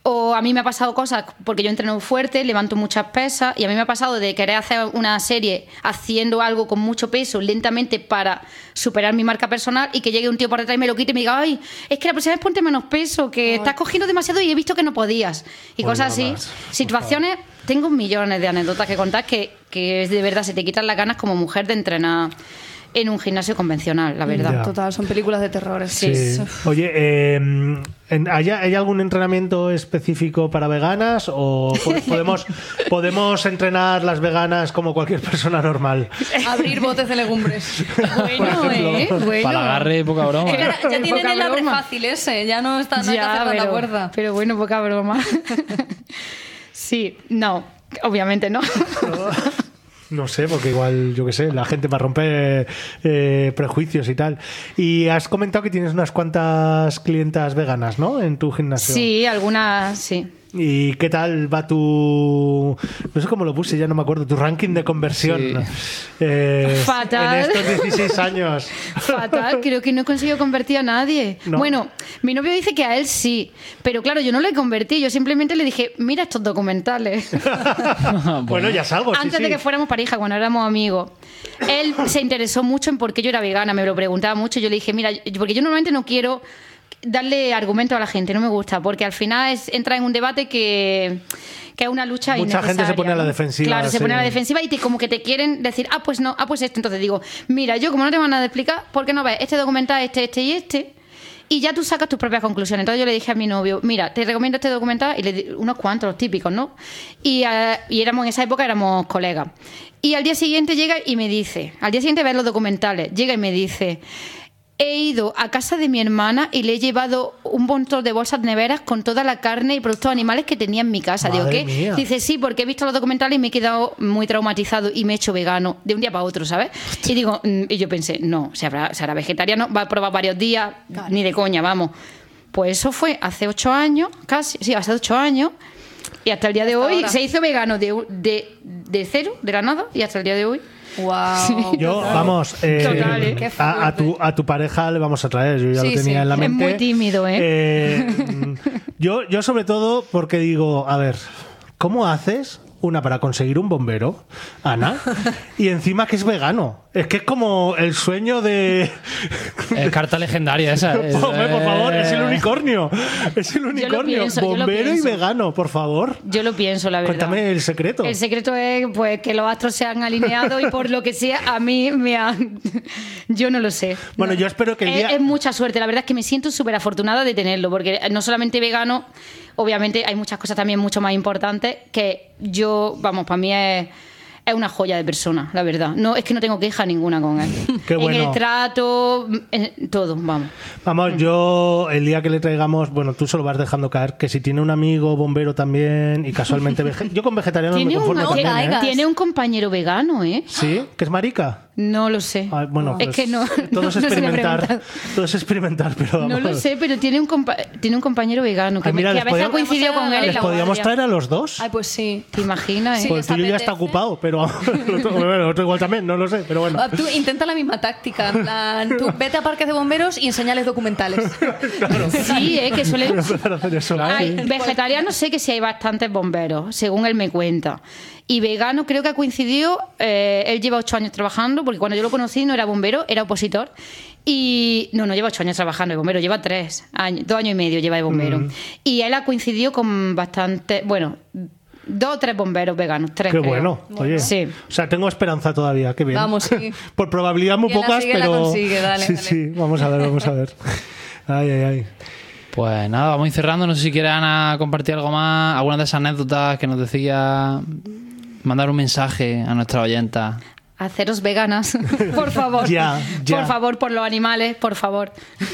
O a mí me ha pasado cosas porque yo entreno fuerte, levanto muchas pesas y a mí me ha pasado de querer hacer una serie haciendo algo con mucho peso lentamente para superar mi marca personal y que llegue un tío por detrás y me lo quite y me diga, ay, es que la próxima vez ponte menos peso, que estás cogiendo demasiado y he visto que no podías. Y cosas así. Más, Situaciones, tengo millones de anécdotas que contar que de verdad se te quitan las ganas como mujer de entrenar en un gimnasio convencional, la verdad. Ya. Total, son películas de terror. Sí. Oye, ¿hay algún entrenamiento específico para veganas o podemos entrenar las veganas como cualquier persona normal? Abrir botes de legumbres. Bueno, bueno. Para el agarre, poca broma. Es que ya tienen Poca el abre broma. fácil ese, ya no está, no hay que hacer tanta fuerza. Pero bueno, poca broma. Sí, no, obviamente no. No sé, porque igual, yo qué sé, la gente va a romper prejuicios y tal. Y has comentado que tienes unas cuantas clientas veganas, ¿no? En tu gimnasio. Sí, algunas, sí. ¿Y qué tal va tu... no sé cómo lo puse, ya no me acuerdo, tu ranking de conversión? Fatal. En estos 16 años. Fatal, creo que no he conseguido convertir a nadie. No. Bueno, mi novio dice que a él sí, pero claro, yo no le convertí, yo simplemente le dije, mira estos documentales. Bueno, ya salgo, sí, Antes de sí. que fuéramos pareja, cuando éramos amigos. Él se interesó mucho en por qué yo era vegana, me lo preguntaba mucho, yo le dije, mira, porque yo normalmente no quiero darle argumento a la gente, no me gusta, porque al final entra en un debate que es una lucha Mucha innecesaria. gente se pone a la ¿no? defensiva, Claro, se sí. pone a la defensiva y como que te quieren decir, ah, pues no, ah, pues esto. Entonces digo, mira, yo como no te van a explicar, ¿por qué no ves este documental, este y este? Y ya tú sacas tus propias conclusiones. Entonces yo le dije a mi novio, mira, te recomiendo este documental, y le di unos cuantos, los típicos, ¿no? Y éramos en esa época, éramos colegas. Y al día siguiente llega y me dice, al día siguiente ver los documentales, llega y me dice, he ido a casa de mi hermana y le he llevado un montón de bolsas neveras con toda la carne y productos animales que tenía en mi casa. Madre Digo, ¿qué? mía. Dice, sí, porque he visto los documentales y me he quedado muy traumatizado y me he hecho vegano de un día para otro, ¿sabes? Y digo, y yo pensé, no, será vegetariano, va a probar varios días, ni de coña, vamos. Pues eso fue hace 8 años, casi, sí, hace 8 años. Y hasta el día de Hasta hoy ahora. se hizo vegano de cero, de la nada, y hasta el día de hoy. Wow. Yo, vamos, Total, qué a tu pareja le vamos a traer, yo ya Sí, lo tenía sí. en la Es mente. muy tímido, Yo sobre todo porque digo, a ver, ¿cómo haces una para conseguir un bombero, Ana? Y encima que es vegano. Es que es como el sueño de... Carta legendaria esa. Hombre, por favor, es el unicornio. Es el unicornio. pienso, yo lo Bombero y pienso. vegano, por favor. Yo lo pienso, la verdad. Cuéntame el secreto. El secreto es pues que los astros se han alineado y por lo que sea a mí me han... Yo no lo sé. Bueno, yo espero que el día... Es mucha suerte, la verdad es que me siento súper afortunada de tenerlo, porque no solamente vegano, obviamente hay muchas cosas también mucho más importantes que yo, vamos, para mí es una joya de persona, la verdad. No, es que no tengo queja ninguna con él. Qué bueno. En el trato, en todo, vamos. Vamos, yo el día que le traigamos, bueno, tú solo vas dejando caer que si tiene un amigo bombero también y casualmente yo con vegetariano me conformo no también, ¿eh? caigas. Tiene un compañero vegano, ¿eh? ¿Sí? ¿Que es marica? No lo sé. Ah, bueno, es pues, que no. todo es no se lo he experimentar. preguntado. Todo es experimentar, pero vamos. No lo sé, pero tiene un compañero vegano que, Ay, mira, que a les veces ha podíamos- coincidido con él en ¿Les la podíamos guardia. traer a los dos? Ay, pues sí. ¿Te imaginas? Sí. eh? Pues el tuyo ya está apetece. ocupado, pero el otro igual también, no lo sé, pero bueno. Ah, Tú intenta la misma táctica. En plan, tú vete a parques de bomberos y enseñales documentales. Sí, que suele... Voy a empezar a hacer eso. Ay, Sí. vegetariano sé que sí hay bastantes bomberos, según él me cuenta. Y vegano creo que ha coincidido, él lleva 8 años trabajando, porque cuando yo lo conocí no era bombero, era opositor. Y no lleva 8 años trabajando de bombero, lleva 3 años, 2 años y medio lleva de bombero. Y él ha coincidido con bastante, bueno, 2 o 3 bomberos veganos, 3 Qué creo. bueno, oye. Sí. O sea, tengo esperanza todavía, qué bien. Vamos, sí. Por probabilidad muy Quien la pocas, sigue, la pero. consigue, dale, sí, dale. sí, vamos a ver, vamos a ver. Ay, ay, ay. Pues nada, vamos a ir cerrando. No sé si quiere Ana compartir algo más, algunas de esas anécdotas que nos decía, mandar un mensaje a nuestra oyenta. Haceros veganas, por favor. Ya. Por favor, por los animales, por favor.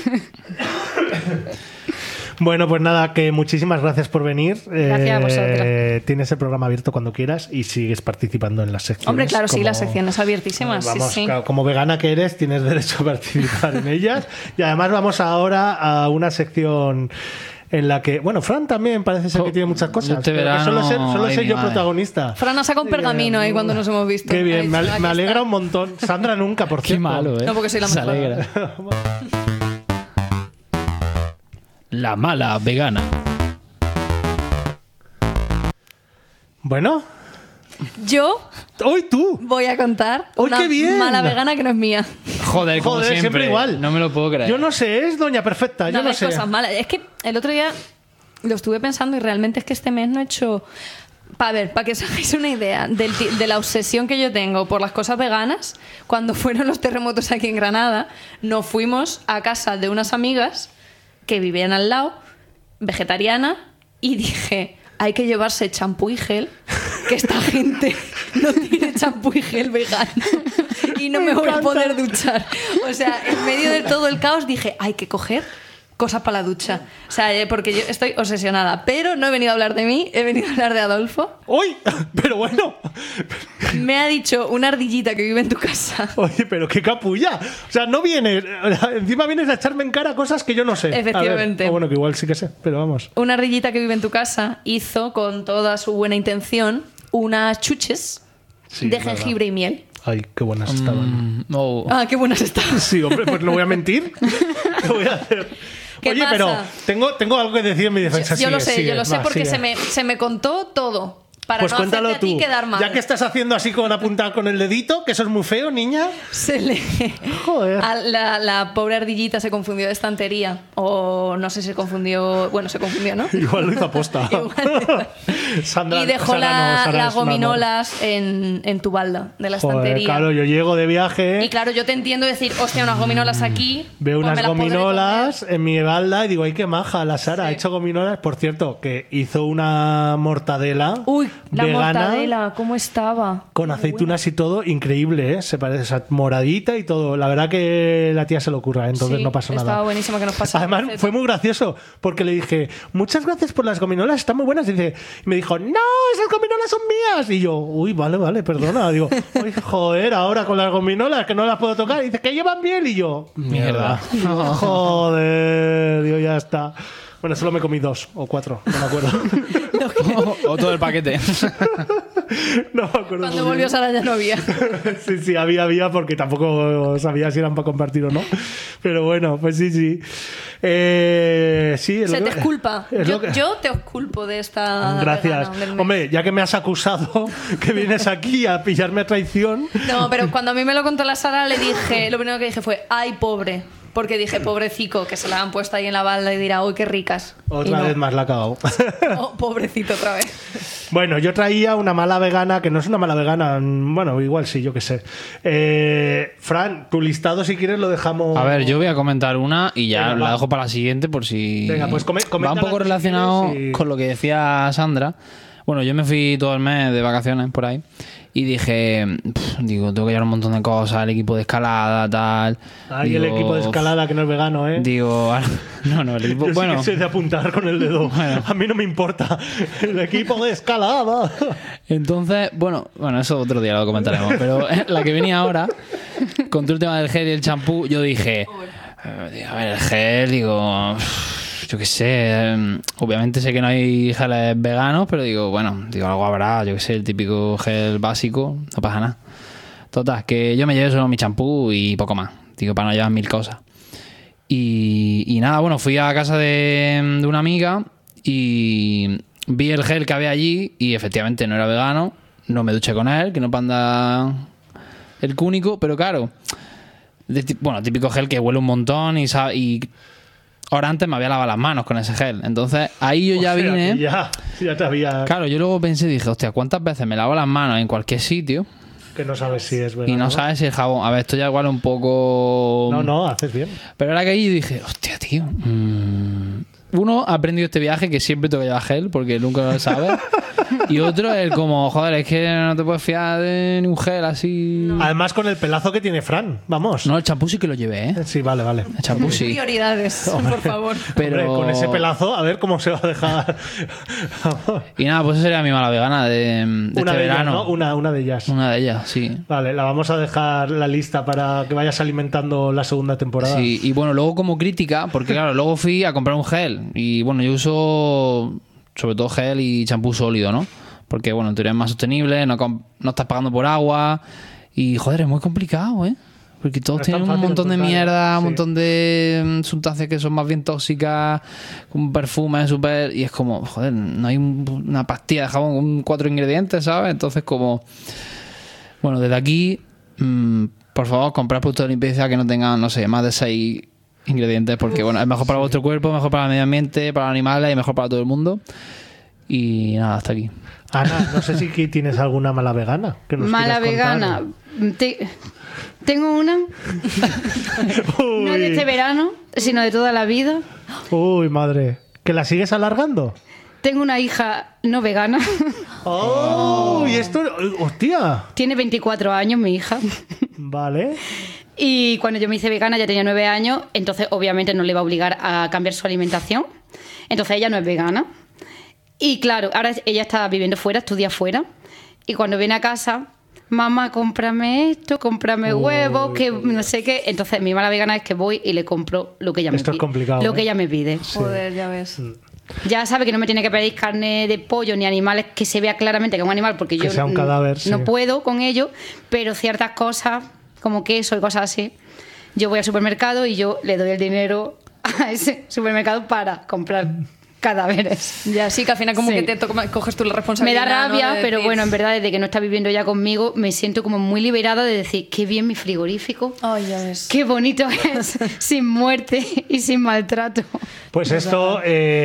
Bueno, pues nada, que muchísimas gracias por venir. Gracias a vosotros. Tienes el programa abierto cuando quieras y sigues participando en las secciones. Hombre, claro, sí, como- las secciones abiertísimas. Vamos, sí, sí. claro, como vegana que eres, tienes derecho a participar en ellas. Y además vamos ahora a una sección en la que, bueno, Fran también parece ser que tiene muchas cosas. Este pero que verano, solo ay, ser mi yo madre. protagonista. Fran nos saca un pergamino ahí cuando nos hemos visto. Qué bien, Ha dicho, me "Aquí alegra está". un montón. Sandra nunca, por Qué cierto. malo, ¿eh? No, porque soy la Se mejor. alegra. La mala vegana. Bueno. Yo ¡Hoy tú! voy a contar ¡Uy, una qué bien! mala vegana que no es mía. Joder, como Joder, siempre igual. No me lo puedo creer. Yo no sé, es Doña Perfecta, yo no hay sé. cosas malas. Es que el otro día lo estuve pensando y realmente es que este mes no he hecho... Para que os hagáis una idea de la obsesión que yo tengo por las cosas veganas, cuando fueron los terremotos aquí en Granada, nos fuimos a casa de unas amigas que vivían al lado, vegetariana, y dije, hay que llevarse champú y gel, que esta gente no tiene champú y gel vegano y no me voy a poder duchar. O sea, en medio de todo el caos dije, hay que coger cosas para la ducha. O sea, porque yo estoy obsesionada. Pero no he venido a hablar de mí, he venido a hablar de Adolfo. ¡Uy! Pero bueno. Me ha dicho una ardillita que vive en tu casa. Oye, pero qué capulla. O sea, no vienes... Encima vienes a echarme en cara cosas que yo no sé. Efectivamente. A ver, o bueno, que igual sí que sé, pero vamos. Una ardillita que vive en tu casa hizo, con toda su buena intención, unas chuches Sí, de es verdad. jengibre y miel. Ay, qué buenas estaban. Oh. Ah, qué buenas están. Sí, hombre, pues no voy a mentir. Lo voy a hacer. ¿Qué Oye, pasa? pero tengo algo que decir en mi defensa. Yo lo sé, Sigue, yo lo sé va, porque sigue. se me contó todo. Para Pues no cuéntalo hacerte a ti tú. quedar mal. Ya que estás haciendo así con apuntar con el dedito, que eso es muy feo, niña. Se le... Joder. La pobre ardillita se confundió de estantería. O no sé si se confundió... Bueno, se confundió, ¿no? Igual lo hizo aposta. Igual. Sandra, Y dejó Sara no, Sara las es un amor. gominolas en tu balda de la Joder, estantería. claro, yo llego de viaje, Y claro, yo te entiendo decir, hostia, unas gominolas aquí. veo pues unas me las podré gominolas en mi balda y digo, ay, qué maja, la Sara ha Sí. hecho gominolas. Por cierto, que hizo una mortadela comer. Uy, la vegana mortadela, ¿cómo estaba? con aceitunas y todo, increíble, ¿eh? Se parece, o sea, moradita y todo. La verdad que la tía se lo ocurra, entonces Sí, no pasó estaba nada. buenísima que nos pasó. Además, fue muy gracioso porque le dije, muchas gracias por las gominolas, están muy buenas. Y me dijo, no, esas gominolas son mías. Y yo, uy, vale, perdona. Digo, uy, joder, ahora con las gominolas que no las puedo tocar. Y dice, que llevan miel. Y yo, mierda. Joder, digo, ya está. Bueno, solo me comí 2 o 4, no me acuerdo. O todo el paquete. No me acuerdo. Cuando muy volvió bien. Sara ya no había. Sí, había, porque tampoco sabía si eran para compartir o no. Pero bueno, pues sí. Sí, es Se lo te que- exculpa. es lo que- Yo te exculpo de esta. Gracias. vegana del mes. Hombre, ya que me has acusado que vienes aquí a pillarme a traición. No, pero cuando a mí me lo contó la Sara, le dije, lo primero que dije fue, ay, pobre. Porque dije, pobrecito, que se la han puesto ahí en la balda y dirá, uy, qué ricas. Y Otra no. vez más la he cagado. Oh, pobrecito otra vez. Bueno, yo traía una mala vegana, que no es una mala vegana. Bueno, igual sí, yo qué sé. Fran, tu listado, si quieres, lo dejamos. A ver, yo voy a comentar una y ya Venga, la va. dejo para la siguiente por si... Venga, pues Va coméntala un poco si relacionado quieres y- con lo que decía Sandra. Bueno, yo me fui todo el mes de vacaciones por ahí y dije, digo, tengo que llevar un montón de cosas, el equipo de escalada, tal. Ahí el Digo, equipo de escalada que no es vegano, ¿eh? Digo, no, el equipo... Yo bueno, sí que sé de apuntar con el dedo. Bueno. A mí no me importa. El equipo de escalada. entonces, bueno, eso otro día lo comentaremos, pero la que venía ahora, con todo el tema del gel y el champú, yo dije, a ver, el gel, digo, yo qué sé, obviamente sé que no hay geles veganos, pero digo, algo habrá, yo qué sé, el típico gel básico, no pasa nada. Total, que yo me llevé solo mi champú y poco más, digo, para no llevar 1000 cosas. Y nada, bueno, fui a casa de una amiga y vi el gel que había allí y efectivamente no era vegano, no me duché con él, que no panda el cúnico, pero claro, típico gel que huele un montón y ahora antes me había lavado las manos con ese gel. Entonces ahí yo ya O sea, vine. que ya te había. Claro, yo luego pensé, dije, hostia, ¿cuántas veces me lavo las manos en cualquier sitio Que no sabes si es vegano. y no sabes si el jabón? A ver, esto ya igual un poco. No, haces bien. Pero era que ahí dije, hostia, tío. Uno, ha aprendido este viaje que siempre tengo que llevar gel porque nunca lo sabes. Y otro, el como, joder, es que no te puedes fiar de ni un gel así. Además, con el pelazo que tiene Fran. Vamos. No, el champú sí que lo llevé, ¿eh? Sí, vale. El champú sí. Prioridades, por favor. Pero Hombre, con ese pelazo, a ver cómo se va a dejar. Y nada, pues esa sería mi mala vegana de Una este de ellas, verano. ¿no? Una de ellas. Una de ellas, sí. Vale, la vamos a dejar la lista para que vayas alimentando la segunda temporada. Sí, y bueno, luego como crítica, porque claro, luego fui a comprar un gel y bueno, yo uso sobre todo gel y champú sólido, ¿no? Porque bueno, en teoría es más sostenible, no estás pagando por agua y joder, es muy complicado, ¿eh? Porque todos No es tan tienen un fácil montón de encontrar, mierda, sí. un montón de sustancias que son más bien tóxicas, un perfume súper... Y es como, joder, no hay una pastilla de jabón con 4 ingredientes, ¿sabes? Entonces como... Bueno, desde aquí, por favor, comprad productos de limpieza que no tengan, no sé, más de 6 ingredientes, porque bueno, es mejor para vuestro cuerpo, mejor para el medio ambiente, para los animales y mejor para todo el mundo. Y nada, hasta aquí. Ana, no sé si aquí tienes alguna mala vegana. Que nos Mala quieras contar. vegana. Tengo una, no de este verano, sino de toda la vida. Uy, madre. ¿Que la sigues alargando? Tengo una hija no vegana. ¡Oh! Y esto... ¡Hostia! Tiene 24 años mi hija. Vale. Y cuando yo me hice vegana ya tenía 9 años, entonces obviamente no le iba a obligar a cambiar su alimentación. Entonces ella no es vegana. Y claro, ahora ella está viviendo fuera, estudia fuera. Y cuando viene a casa, mamá, cómprame esto, cómprame huevos, que no sé qué. Entonces mi mala vegana es que voy y le compro lo que ella me pide. Esto es complicado, Lo que ¿eh? ella me pide. Joder, ya ves. Ya sabe que no me tiene que pedir carne de pollo ni animales que se vea claramente que es un animal, porque Que yo sea un cadáver, sí. no puedo con ello, pero ciertas cosas, como queso y cosas así, yo voy al supermercado y yo le doy el dinero a ese supermercado para comprar cadáveres. Ya sí, que al final como Sí. que coges tú la Me responsabilidad. da rabia, ¿no? De pero decir, bueno, en verdad, desde que no está viviendo ya conmigo, me siento como muy liberada de decir, qué bien mi frigorífico, Ay, ya ves. qué bonito es, sin muerte y sin maltrato. Pues esto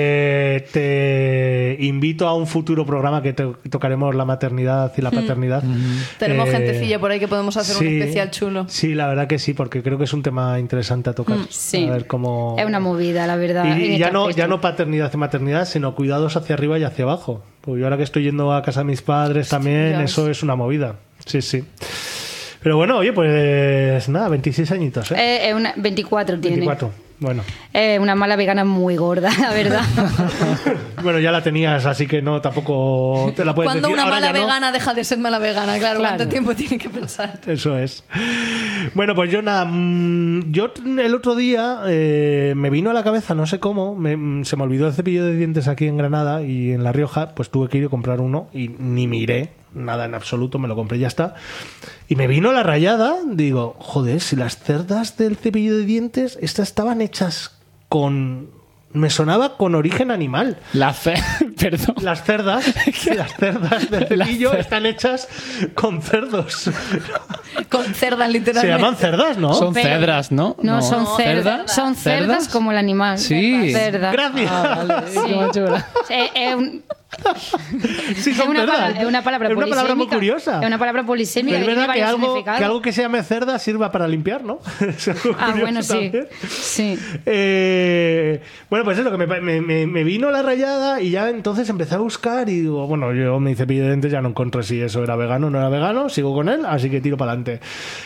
te invito a un futuro programa que tocaremos la maternidad y la paternidad. Tenemos gentecilla por ahí que podemos hacer un sí, especial chulo. Sí, la verdad que sí, porque creo que es un tema interesante a tocar. Sí, A ver cómo... es una movida, la verdad. en Y este ya no aspecto. paternidad y maternidad, sino cuidados hacia arriba y hacia abajo. Porque yo ahora que estoy yendo a casa de mis padres también, ya eso es una movida. Sí, sí. Pero bueno, oye, pues nada, 26 añitos, ¿eh? Es una 24 tiene. 24. Bueno. Una mala vegana muy gorda, la verdad. Bueno, ya la tenías, así que no, tampoco te la puedes Cuando decir. una Ahora mala ya no. vegana deja de ser mala vegana, claro. Claro. ¿Cuánto tiempo tiene que pensar? Eso es. Bueno, pues yo nada, yo el otro día me vino a la cabeza, no sé cómo, se me olvidó el cepillo de dientes aquí en Granada y en La Rioja, pues tuve que ir a comprar uno y ni miré, nada en absoluto, me lo compré y ya está. Y me vino la rayada, digo, joder, si las cerdas del cepillo de dientes, estas estaban hechas con... Me sonaba con origen animal. Perdón. Las cerdas del cepillo Las están hechas con cerdos. Con cerdas, Se literalmente. llaman cerdas, ¿no? Son Pero- cedras, ¿no? No, son cerdas. ¿Cerdas? Son cerdas como el animal. Sí. Cerdas. Gracias. Sí, qué chula. Sí, son cerdas. Es una palabra Es una palabra muy polisémica. curiosa. Es una palabra polisémica. Pero es que tiene verdad que varios algo, significados. que algo que se llame cerda sirva para limpiar, ¿no? Es algo Ah, curioso bueno, sí. también. Sí. Bueno, pues eso, que me vino la rayada y ya entonces empecé a buscar y digo, bueno, yo mi cepillo de dientes ya no encontré si eso era vegano o no era vegano, sigo con él, así que tiro para adelante.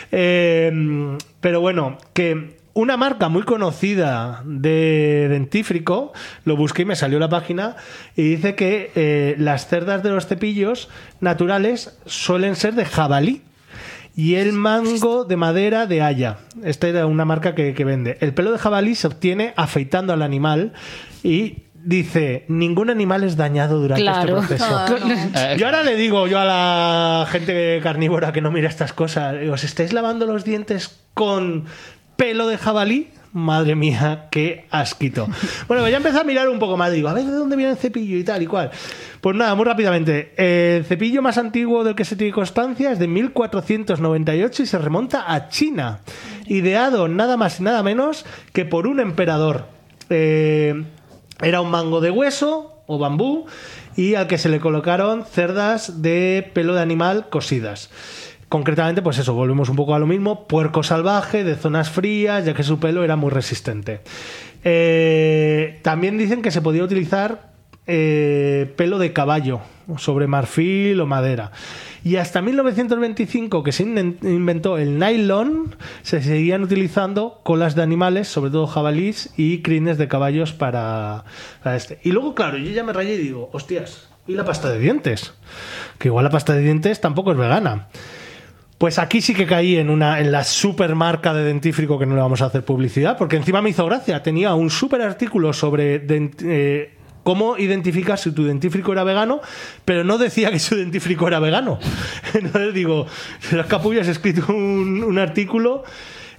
Pero bueno, que una marca muy conocida de dentífrico, lo busqué y me salió la página y dice que las cerdas de los cepillos naturales suelen ser de jabalí y el mango de madera de haya. Esta era una marca que vende. El pelo de jabalí se obtiene afeitando al animal y dice, ningún animal es dañado durante Claro. este proceso. Ah, no. Yo ahora le digo yo a la gente carnívora que no mira estas cosas, ¿os estáis lavando los dientes con pelo de jabalí? Madre mía, qué asquito. Bueno, pues ya empecé a mirar un poco más. Digo, a ver de dónde viene el cepillo y tal y cual. Pues nada, muy rápidamente. El cepillo más antiguo del que se tiene constancia es de 1498 y se remonta a China. Ideado nada más y nada menos que por un emperador. Era un mango de hueso o bambú y al que se le colocaron cerdas de pelo de animal cosidas. Concretamente, pues eso, volvemos un poco a lo mismo, puerco salvaje de zonas frías, ya que su pelo era muy resistente. También dicen que se podía utilizar pelo de caballo sobre marfil o madera. Y hasta 1925, que se inventó el nylon, se seguían utilizando colas de animales, sobre todo jabalís y crines de caballos para este. Y luego, claro, yo ya me rayé y digo, hostias, ¿y la pasta de dientes? Que igual la pasta de dientes tampoco es vegana. Pues aquí sí que caí en la super marca de dentífrico, que no le vamos a hacer publicidad, porque encima me hizo gracia. Tenía un super artículo sobre cómo identificar si tu dentífrico era vegano, pero no decía que su dentífrico era vegano. Entonces digo, las capullas he escrito un artículo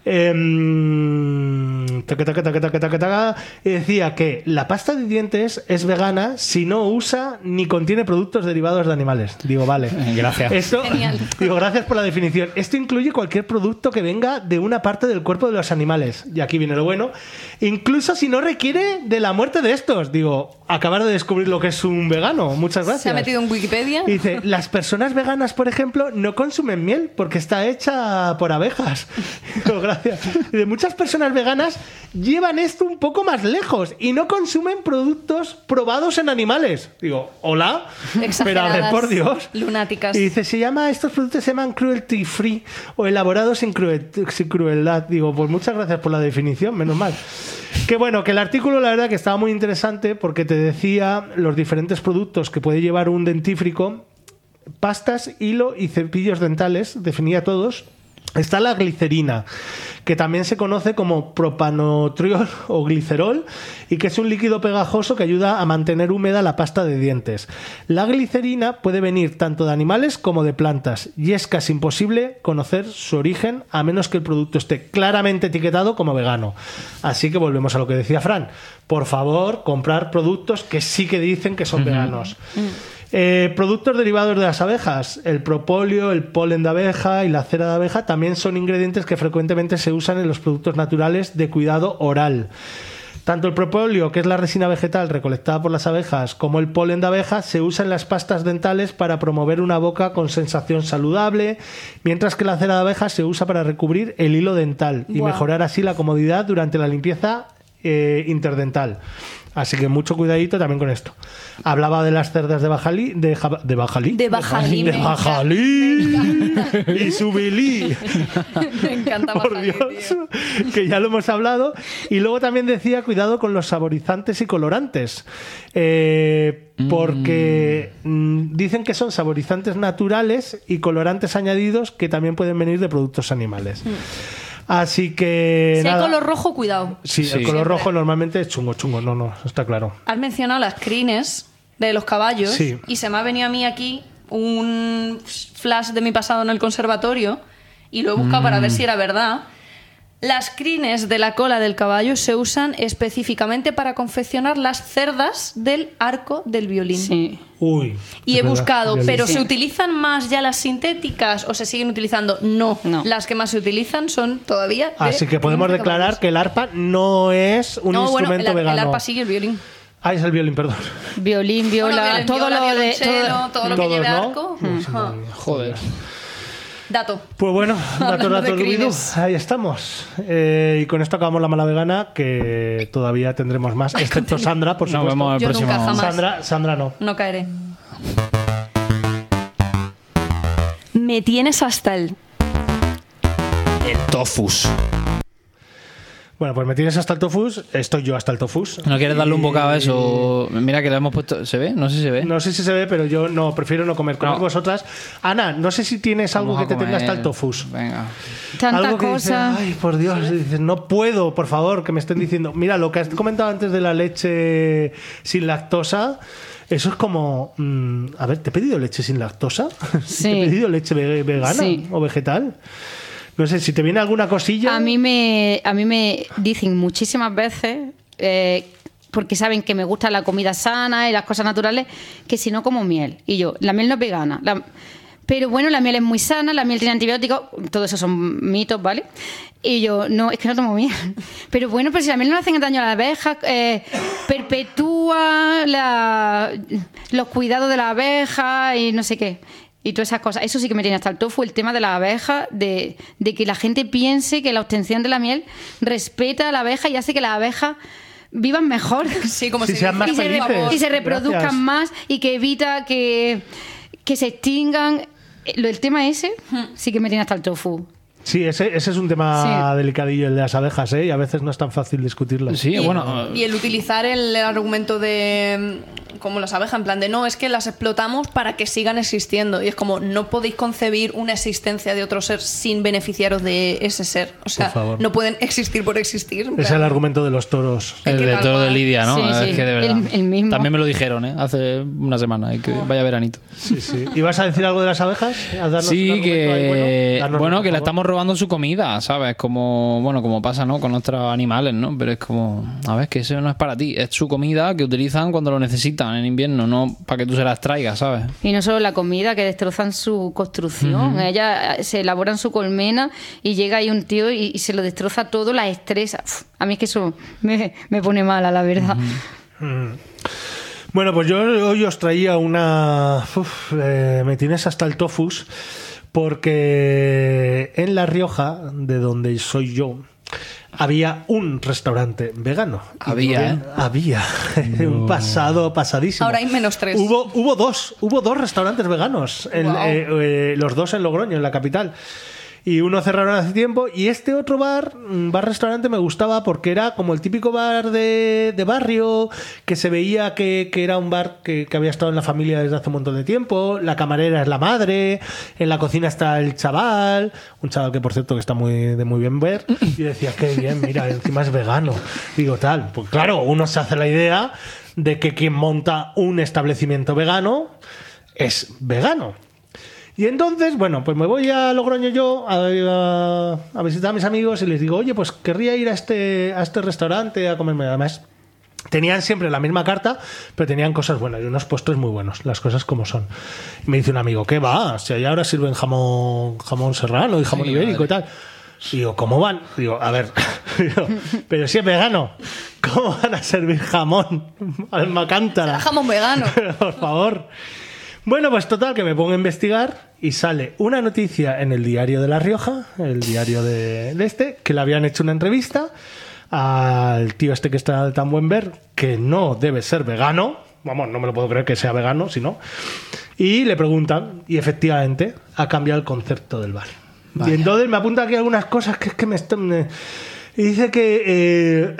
Y decía que la pasta de dientes es vegana si no usa ni contiene productos derivados de animales. Digo, vale. Gracias. Esto, Genial. digo, gracias por la definición. Esto incluye cualquier producto que venga de una parte del cuerpo de los animales. Y aquí viene lo bueno. Incluso si no requiere de la muerte de estos. Digo, acabar de descubrir lo que es un vegano. Muchas gracias. Se ha metido en Wikipedia. Y dice, las personas veganas, por ejemplo, no consumen miel porque está hecha por abejas. Digo, gracias. Dice, muchas personas veganas llevan esto un poco más lejos y no consumen productos probados en animales. Digo, hola, pero a ver, Exageradas, por Dios. lunáticas. Y dice, estos productos se llaman cruelty free o elaborados sin crueldad. Digo, pues muchas gracias por la definición, menos mal. Que bueno, que el artículo la verdad que estaba muy interesante porque te decía los diferentes productos que puede llevar un dentífrico, pastas, hilo y cepillos dentales, definía todos. Está la glicerina, que también se conoce como propanotriol o glicerol y que es un líquido pegajoso que ayuda a mantener húmeda la pasta de dientes. La glicerina puede venir tanto de animales como de plantas y es casi imposible conocer su origen a menos que el producto esté claramente etiquetado como vegano. Así que volvemos a lo que decía Fran. Por favor, comprar productos que sí que dicen que son veganos. Productos derivados de las abejas, el propóleo, el polen de abeja y la cera de abeja también son ingredientes que frecuentemente se usan en los productos naturales de cuidado oral. Tanto el propóleo, que es la resina vegetal recolectada por las abejas, como el polen de abeja se usa en las pastas dentales para promover una boca con sensación saludable, mientras que la cera de abeja se usa para recubrir el hilo dental y Guau. mejorar así la comodidad durante la limpieza interdental. Así que mucho cuidadito también con esto. Hablaba de las cerdas de Bajalí, de Bajalí. De Bajalí, De me Bajalí. Y Subilí. Me encanta Por Bajalí, Dios, tío. que ya lo hemos hablado. Y luego también decía cuidado con los saborizantes y colorantes. Porque dicen que son saborizantes naturales y colorantes añadidos que también pueden venir de productos animales. Así que Si hay nada. color rojo, cuidado. Sí, el color rojo normalmente es chungo. No, está claro. Has mencionado las crines de los caballos Sí. y se me ha venido a mí aquí un flash de mi pasado en el conservatorio y lo he buscado para ver si era verdad. Las crines de la cola del caballo se usan específicamente para confeccionar las cerdas del arco del violín. Sí. Uy. Y es he verdad, buscado, violín. ¿pero Sí. se utilizan más ya las sintéticas o se siguen utilizando? No. No. Las que más se utilizan son todavía de Así que podemos crines de declarar caballos. que el arpa no es un No, bueno, instrumento el vegano. arpa sigue el violín. Ah, es el violín, perdón. Violín, viola, Bueno, violín, todo viola, lo de. violonchelo, todo lo que Todos, lleve ¿no? arco. Ajá. Joder. Dato. Pues bueno, Hablando de dato crines. Rubidu, ahí estamos. Y con esto acabamos la mala vegana, que todavía tendremos más, excepto Sandra, por Nos supuesto. vemos el Yo próximo. nunca jamás. Sandra no. No caeré. Me tienes hasta el... El tofus. Bueno, pues me tienes hasta el tofus, estoy yo hasta el tofus. ¿No quieres darle un bocado a eso? Mira que le hemos puesto... ¿Se ve? No sé si se ve. No sé si se ve, pero yo no, prefiero no comer. Comer No. vosotras. Ana, no sé si tienes algo Vamos que a te tenga comer. hasta el tofus. Venga. Tanta Algo que cosa. dices, ay, por Dios, y dices, no puedo, por favor, que me estén diciendo. Mira, lo que has comentado antes de la leche sin lactosa, eso es como. A ver, ¿te he pedido leche sin lactosa? Sí. ¿Te he pedido leche vegana Sí. o vegetal? No sé, si te viene alguna cosilla. A mí me dicen muchísimas veces, porque saben que me gusta la comida sana y las cosas naturales, que si no como miel. Y yo, la miel no es vegana. Pero bueno, la miel es muy sana, la miel tiene antibióticos, todo eso son mitos, ¿vale? Y yo, no, es que no tomo miel. Pero bueno, pero si la miel no le hace daño a las abejas, perpetúa los cuidados de las abejas y no sé qué. Y todas esas cosas. Eso sí que me tiene hasta el tofu, el tema de las abejas, de que la gente piense que la obtención de la miel respeta a la abeja y hace que las abejas vivan mejor. Sí, como Si si sean más dice, por felices. favor. Y se reproduzcan Gracias. más y que evita que se extingan. El tema ese sí que me tiene hasta el tofu. Sí, ese es un tema Sí. delicadillo, el de las abejas, ¿eh? Y a veces no es tan fácil discutirlo. Sí, Y, bueno. y el utilizar el argumento de como las abejas, en plan de no, es que las explotamos para que sigan existiendo. Y es como, no podéis concebir una existencia de otro ser sin beneficiaros de ese ser. O sea, no pueden existir por existir. Ese es el argumento de los toros. El de toro de Lidia, ¿no? Sí, sí. Es que de verdad. El mismo. También me lo dijeron, hace una semana, que vaya veranito. Sí, sí. ¿Ibas a decir algo de las abejas? ¿A darnos un Sí, argumento ahí que por le favor? estamos robando su comida, ¿sabes? Como pasa, ¿no? Con nuestros animales, ¿no? Pero es como, a ver, que eso no es para ti. Es su comida que utilizan cuando lo necesitan en invierno, no para que tú se las traigas, ¿sabes? Y no solo la comida, que destrozan su construcción. Ellas se elaboran su colmena y llega ahí un tío y se lo destroza todo, la estresa. Uf, a mí es que eso me pone mala, la verdad. Bueno, pues yo hoy os traía una... me tienes hasta el tofus, porque en La Rioja, de donde soy yo, había un restaurante vegano. Había. Un pasadísimo. Ahora hay -3. Hubo dos restaurantes veganos, los dos en Logroño, en la capital. Y uno cerraron hace tiempo. Y este otro bar-restaurante me gustaba porque era como el típico bar de barrio, que se veía que era un bar que había estado en la familia desde hace un montón de tiempo. La camarera es la madre, en la cocina está el chaval, un chaval que por cierto que está muy bien ver. Y decía, qué bien, mira, encima es vegano. Digo, tal. Pues claro, uno se hace la idea de que quien monta un establecimiento vegano es vegano. Y entonces, bueno, pues me voy a Logroño yo a visitar a mis amigos y les digo, oye, pues querría ir a este restaurante a comerme. Además, tenían siempre la misma carta, pero tenían cosas buenas y unos postres muy buenos, las cosas como son. Y me dice un amigo, ¿qué va? Si allá ahora sirven jamón serrano y jamón ibérico y tal. Y digo, ¿cómo van? Digo, a ver, pero si es vegano, ¿cómo van a servir jamón? Alma cántara. Jamón vegano. Por favor. Bueno, pues total, que me pongo a investigar y sale una noticia en el diario de La Rioja, el diario de este, que le habían hecho una entrevista al tío este que está de tan buen ver, que no debe ser vegano. Vamos, no me lo puedo creer que sea vegano, si no. Y le preguntan, y efectivamente ha cambiado el concepto del bar. Vaya. Y entonces me apunta aquí algunas cosas que es que y dice que...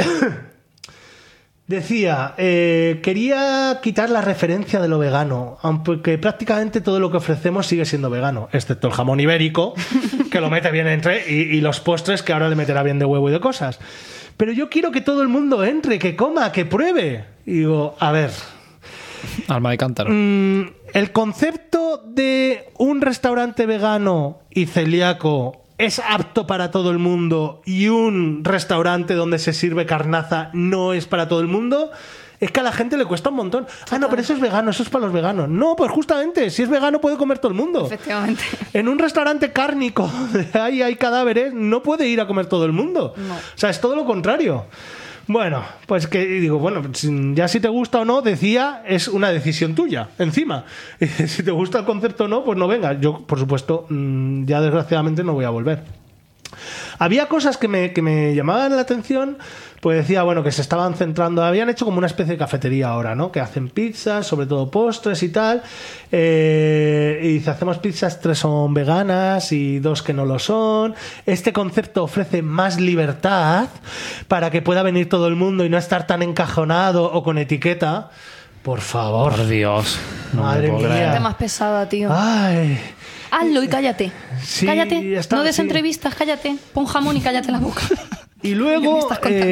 Decía, quería quitar la referencia de lo vegano, aunque prácticamente todo lo que ofrecemos sigue siendo vegano, excepto el jamón ibérico, que lo mete bien entre, y los postres que ahora le meterá bien de huevo y de cosas. Pero yo quiero que todo el mundo entre, que coma, que pruebe. Y digo, a ver... Alma de cántaro. El concepto de un restaurante vegano y celíaco es apto para todo el mundo y un restaurante donde se sirve carnaza no es para todo el mundo, es que a la gente le cuesta un montón. Ah, no, pero eso es vegano, eso es para los veganos. No, pues justamente, si es vegano puede comer todo el mundo. Efectivamente. En un restaurante cárnico donde hay cadáveres no puede ir a comer todo el mundo. No. O sea, es todo lo contrario. Bueno, pues que digo, bueno, ya si te gusta o no, decía, es una decisión tuya, encima. Si te gusta el concepto o no, pues no venga. Yo, por supuesto, ya desgraciadamente no voy a volver. Había cosas que me llamaban la atención, pues decía, bueno, que se estaban centrando, habían hecho como una especie de cafetería ahora, ¿no? Que hacen pizzas, sobre todo postres y tal, y dice, hacemos pizzas, 3 son veganas y 2 que no lo son. Este concepto ofrece más libertad para que pueda venir todo el mundo y no estar tan encajonado o con etiqueta. Por favor. Por Dios. Madre me puedo mía. creer. Gente más pesada, tío. Ay... Hazlo y cállate. Sí, cállate. está, No des sí. entrevistas, cállate. Pon jamón y cállate la boca. Y luego, ¿Qué me estás contando?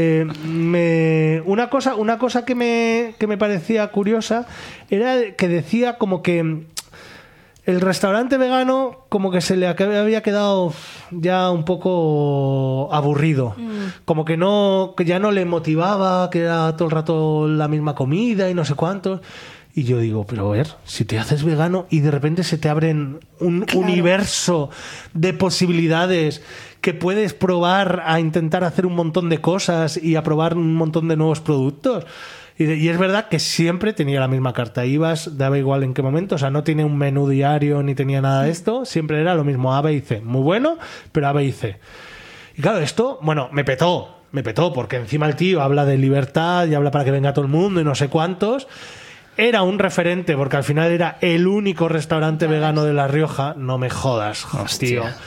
una cosa que me parecía curiosa era que decía como que el restaurante vegano como que se le había quedado ya un poco aburrido. Como que ya no le motivaba, que era todo el rato la misma comida y no sé cuántos. Y yo digo, pero a ver, si te haces vegano y de repente se te abren un universo de posibilidades que puedes probar a intentar hacer un montón de cosas y a probar un montón de nuevos productos. Y es verdad que siempre tenía la misma carta. Ibas, daba igual en qué momento. O sea, no tiene un menú diario ni tenía nada de esto. Siempre era lo mismo, A, B y C. Muy bueno, pero A, B y C. Y claro, esto, bueno, me petó porque encima el tío habla de libertad y habla para que venga todo el mundo y no sé cuántos. Era un referente, porque al final era el único restaurante vegano de La Rioja. No me jodas, tío.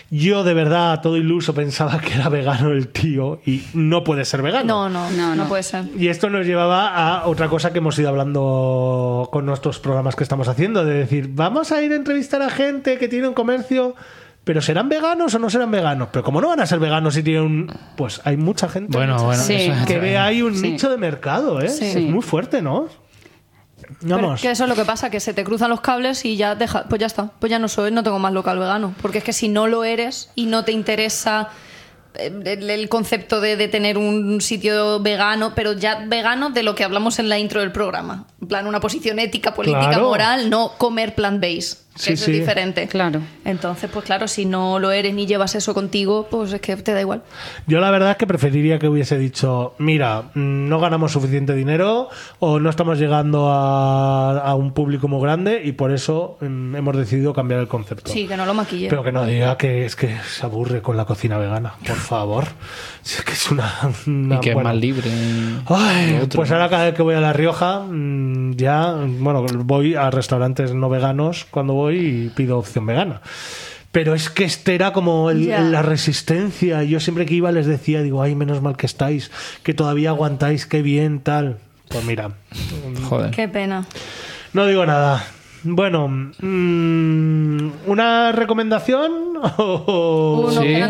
Yo de verdad, todo iluso, pensaba que era vegano el tío y no puede ser vegano. No puede ser. Y esto nos llevaba a otra cosa que hemos ido hablando con nuestros programas que estamos haciendo, de decir, vamos a ir a entrevistar a gente que tiene un comercio, pero ¿serán veganos o no serán veganos? Pero como no van a ser veganos si tienen un... Pues hay mucha gente Bueno, Sí. eso es- que ve ahí un Sí. nicho de mercado, ¿eh? Sí. Es muy fuerte, ¿no? Pero Vamos. que eso es lo que pasa, que se te cruzan los cables y ya deja, pues ya está, pues ya no tengo más local vegano, porque es que si no lo eres y no te interesa el concepto de tener un sitio vegano, pero ya vegano de lo que hablamos en la intro del programa, en plan una posición ética, política, Claro. moral, no comer plant-based, que Sí, eso sí. es diferente. Claro. Entonces, pues claro, si no lo eres ni llevas eso contigo, pues es que te da igual. Yo la verdad es que preferiría que hubiese dicho, mira, no ganamos suficiente dinero o no estamos llegando a un público muy grande y por eso hemos decidido cambiar el concepto. Sí, que no lo maquille. Pero que no diga que es que se aburre con la cocina vegana, por favor. Es que es una y que es bueno. más libre. Ay, Lo otro. pues ahora cada vez que voy a La Rioja, ya, bueno, voy a restaurantes no veganos cuando voy y pido opción vegana. Pero es que este era como Ya. la resistencia. Yo siempre que iba les decía, digo, ay, menos mal que estáis, que todavía aguantáis, qué bien, tal. Pues mira, Joder. Qué pena. no digo nada. Bueno, ¿una recomendación? Uno Sí. que no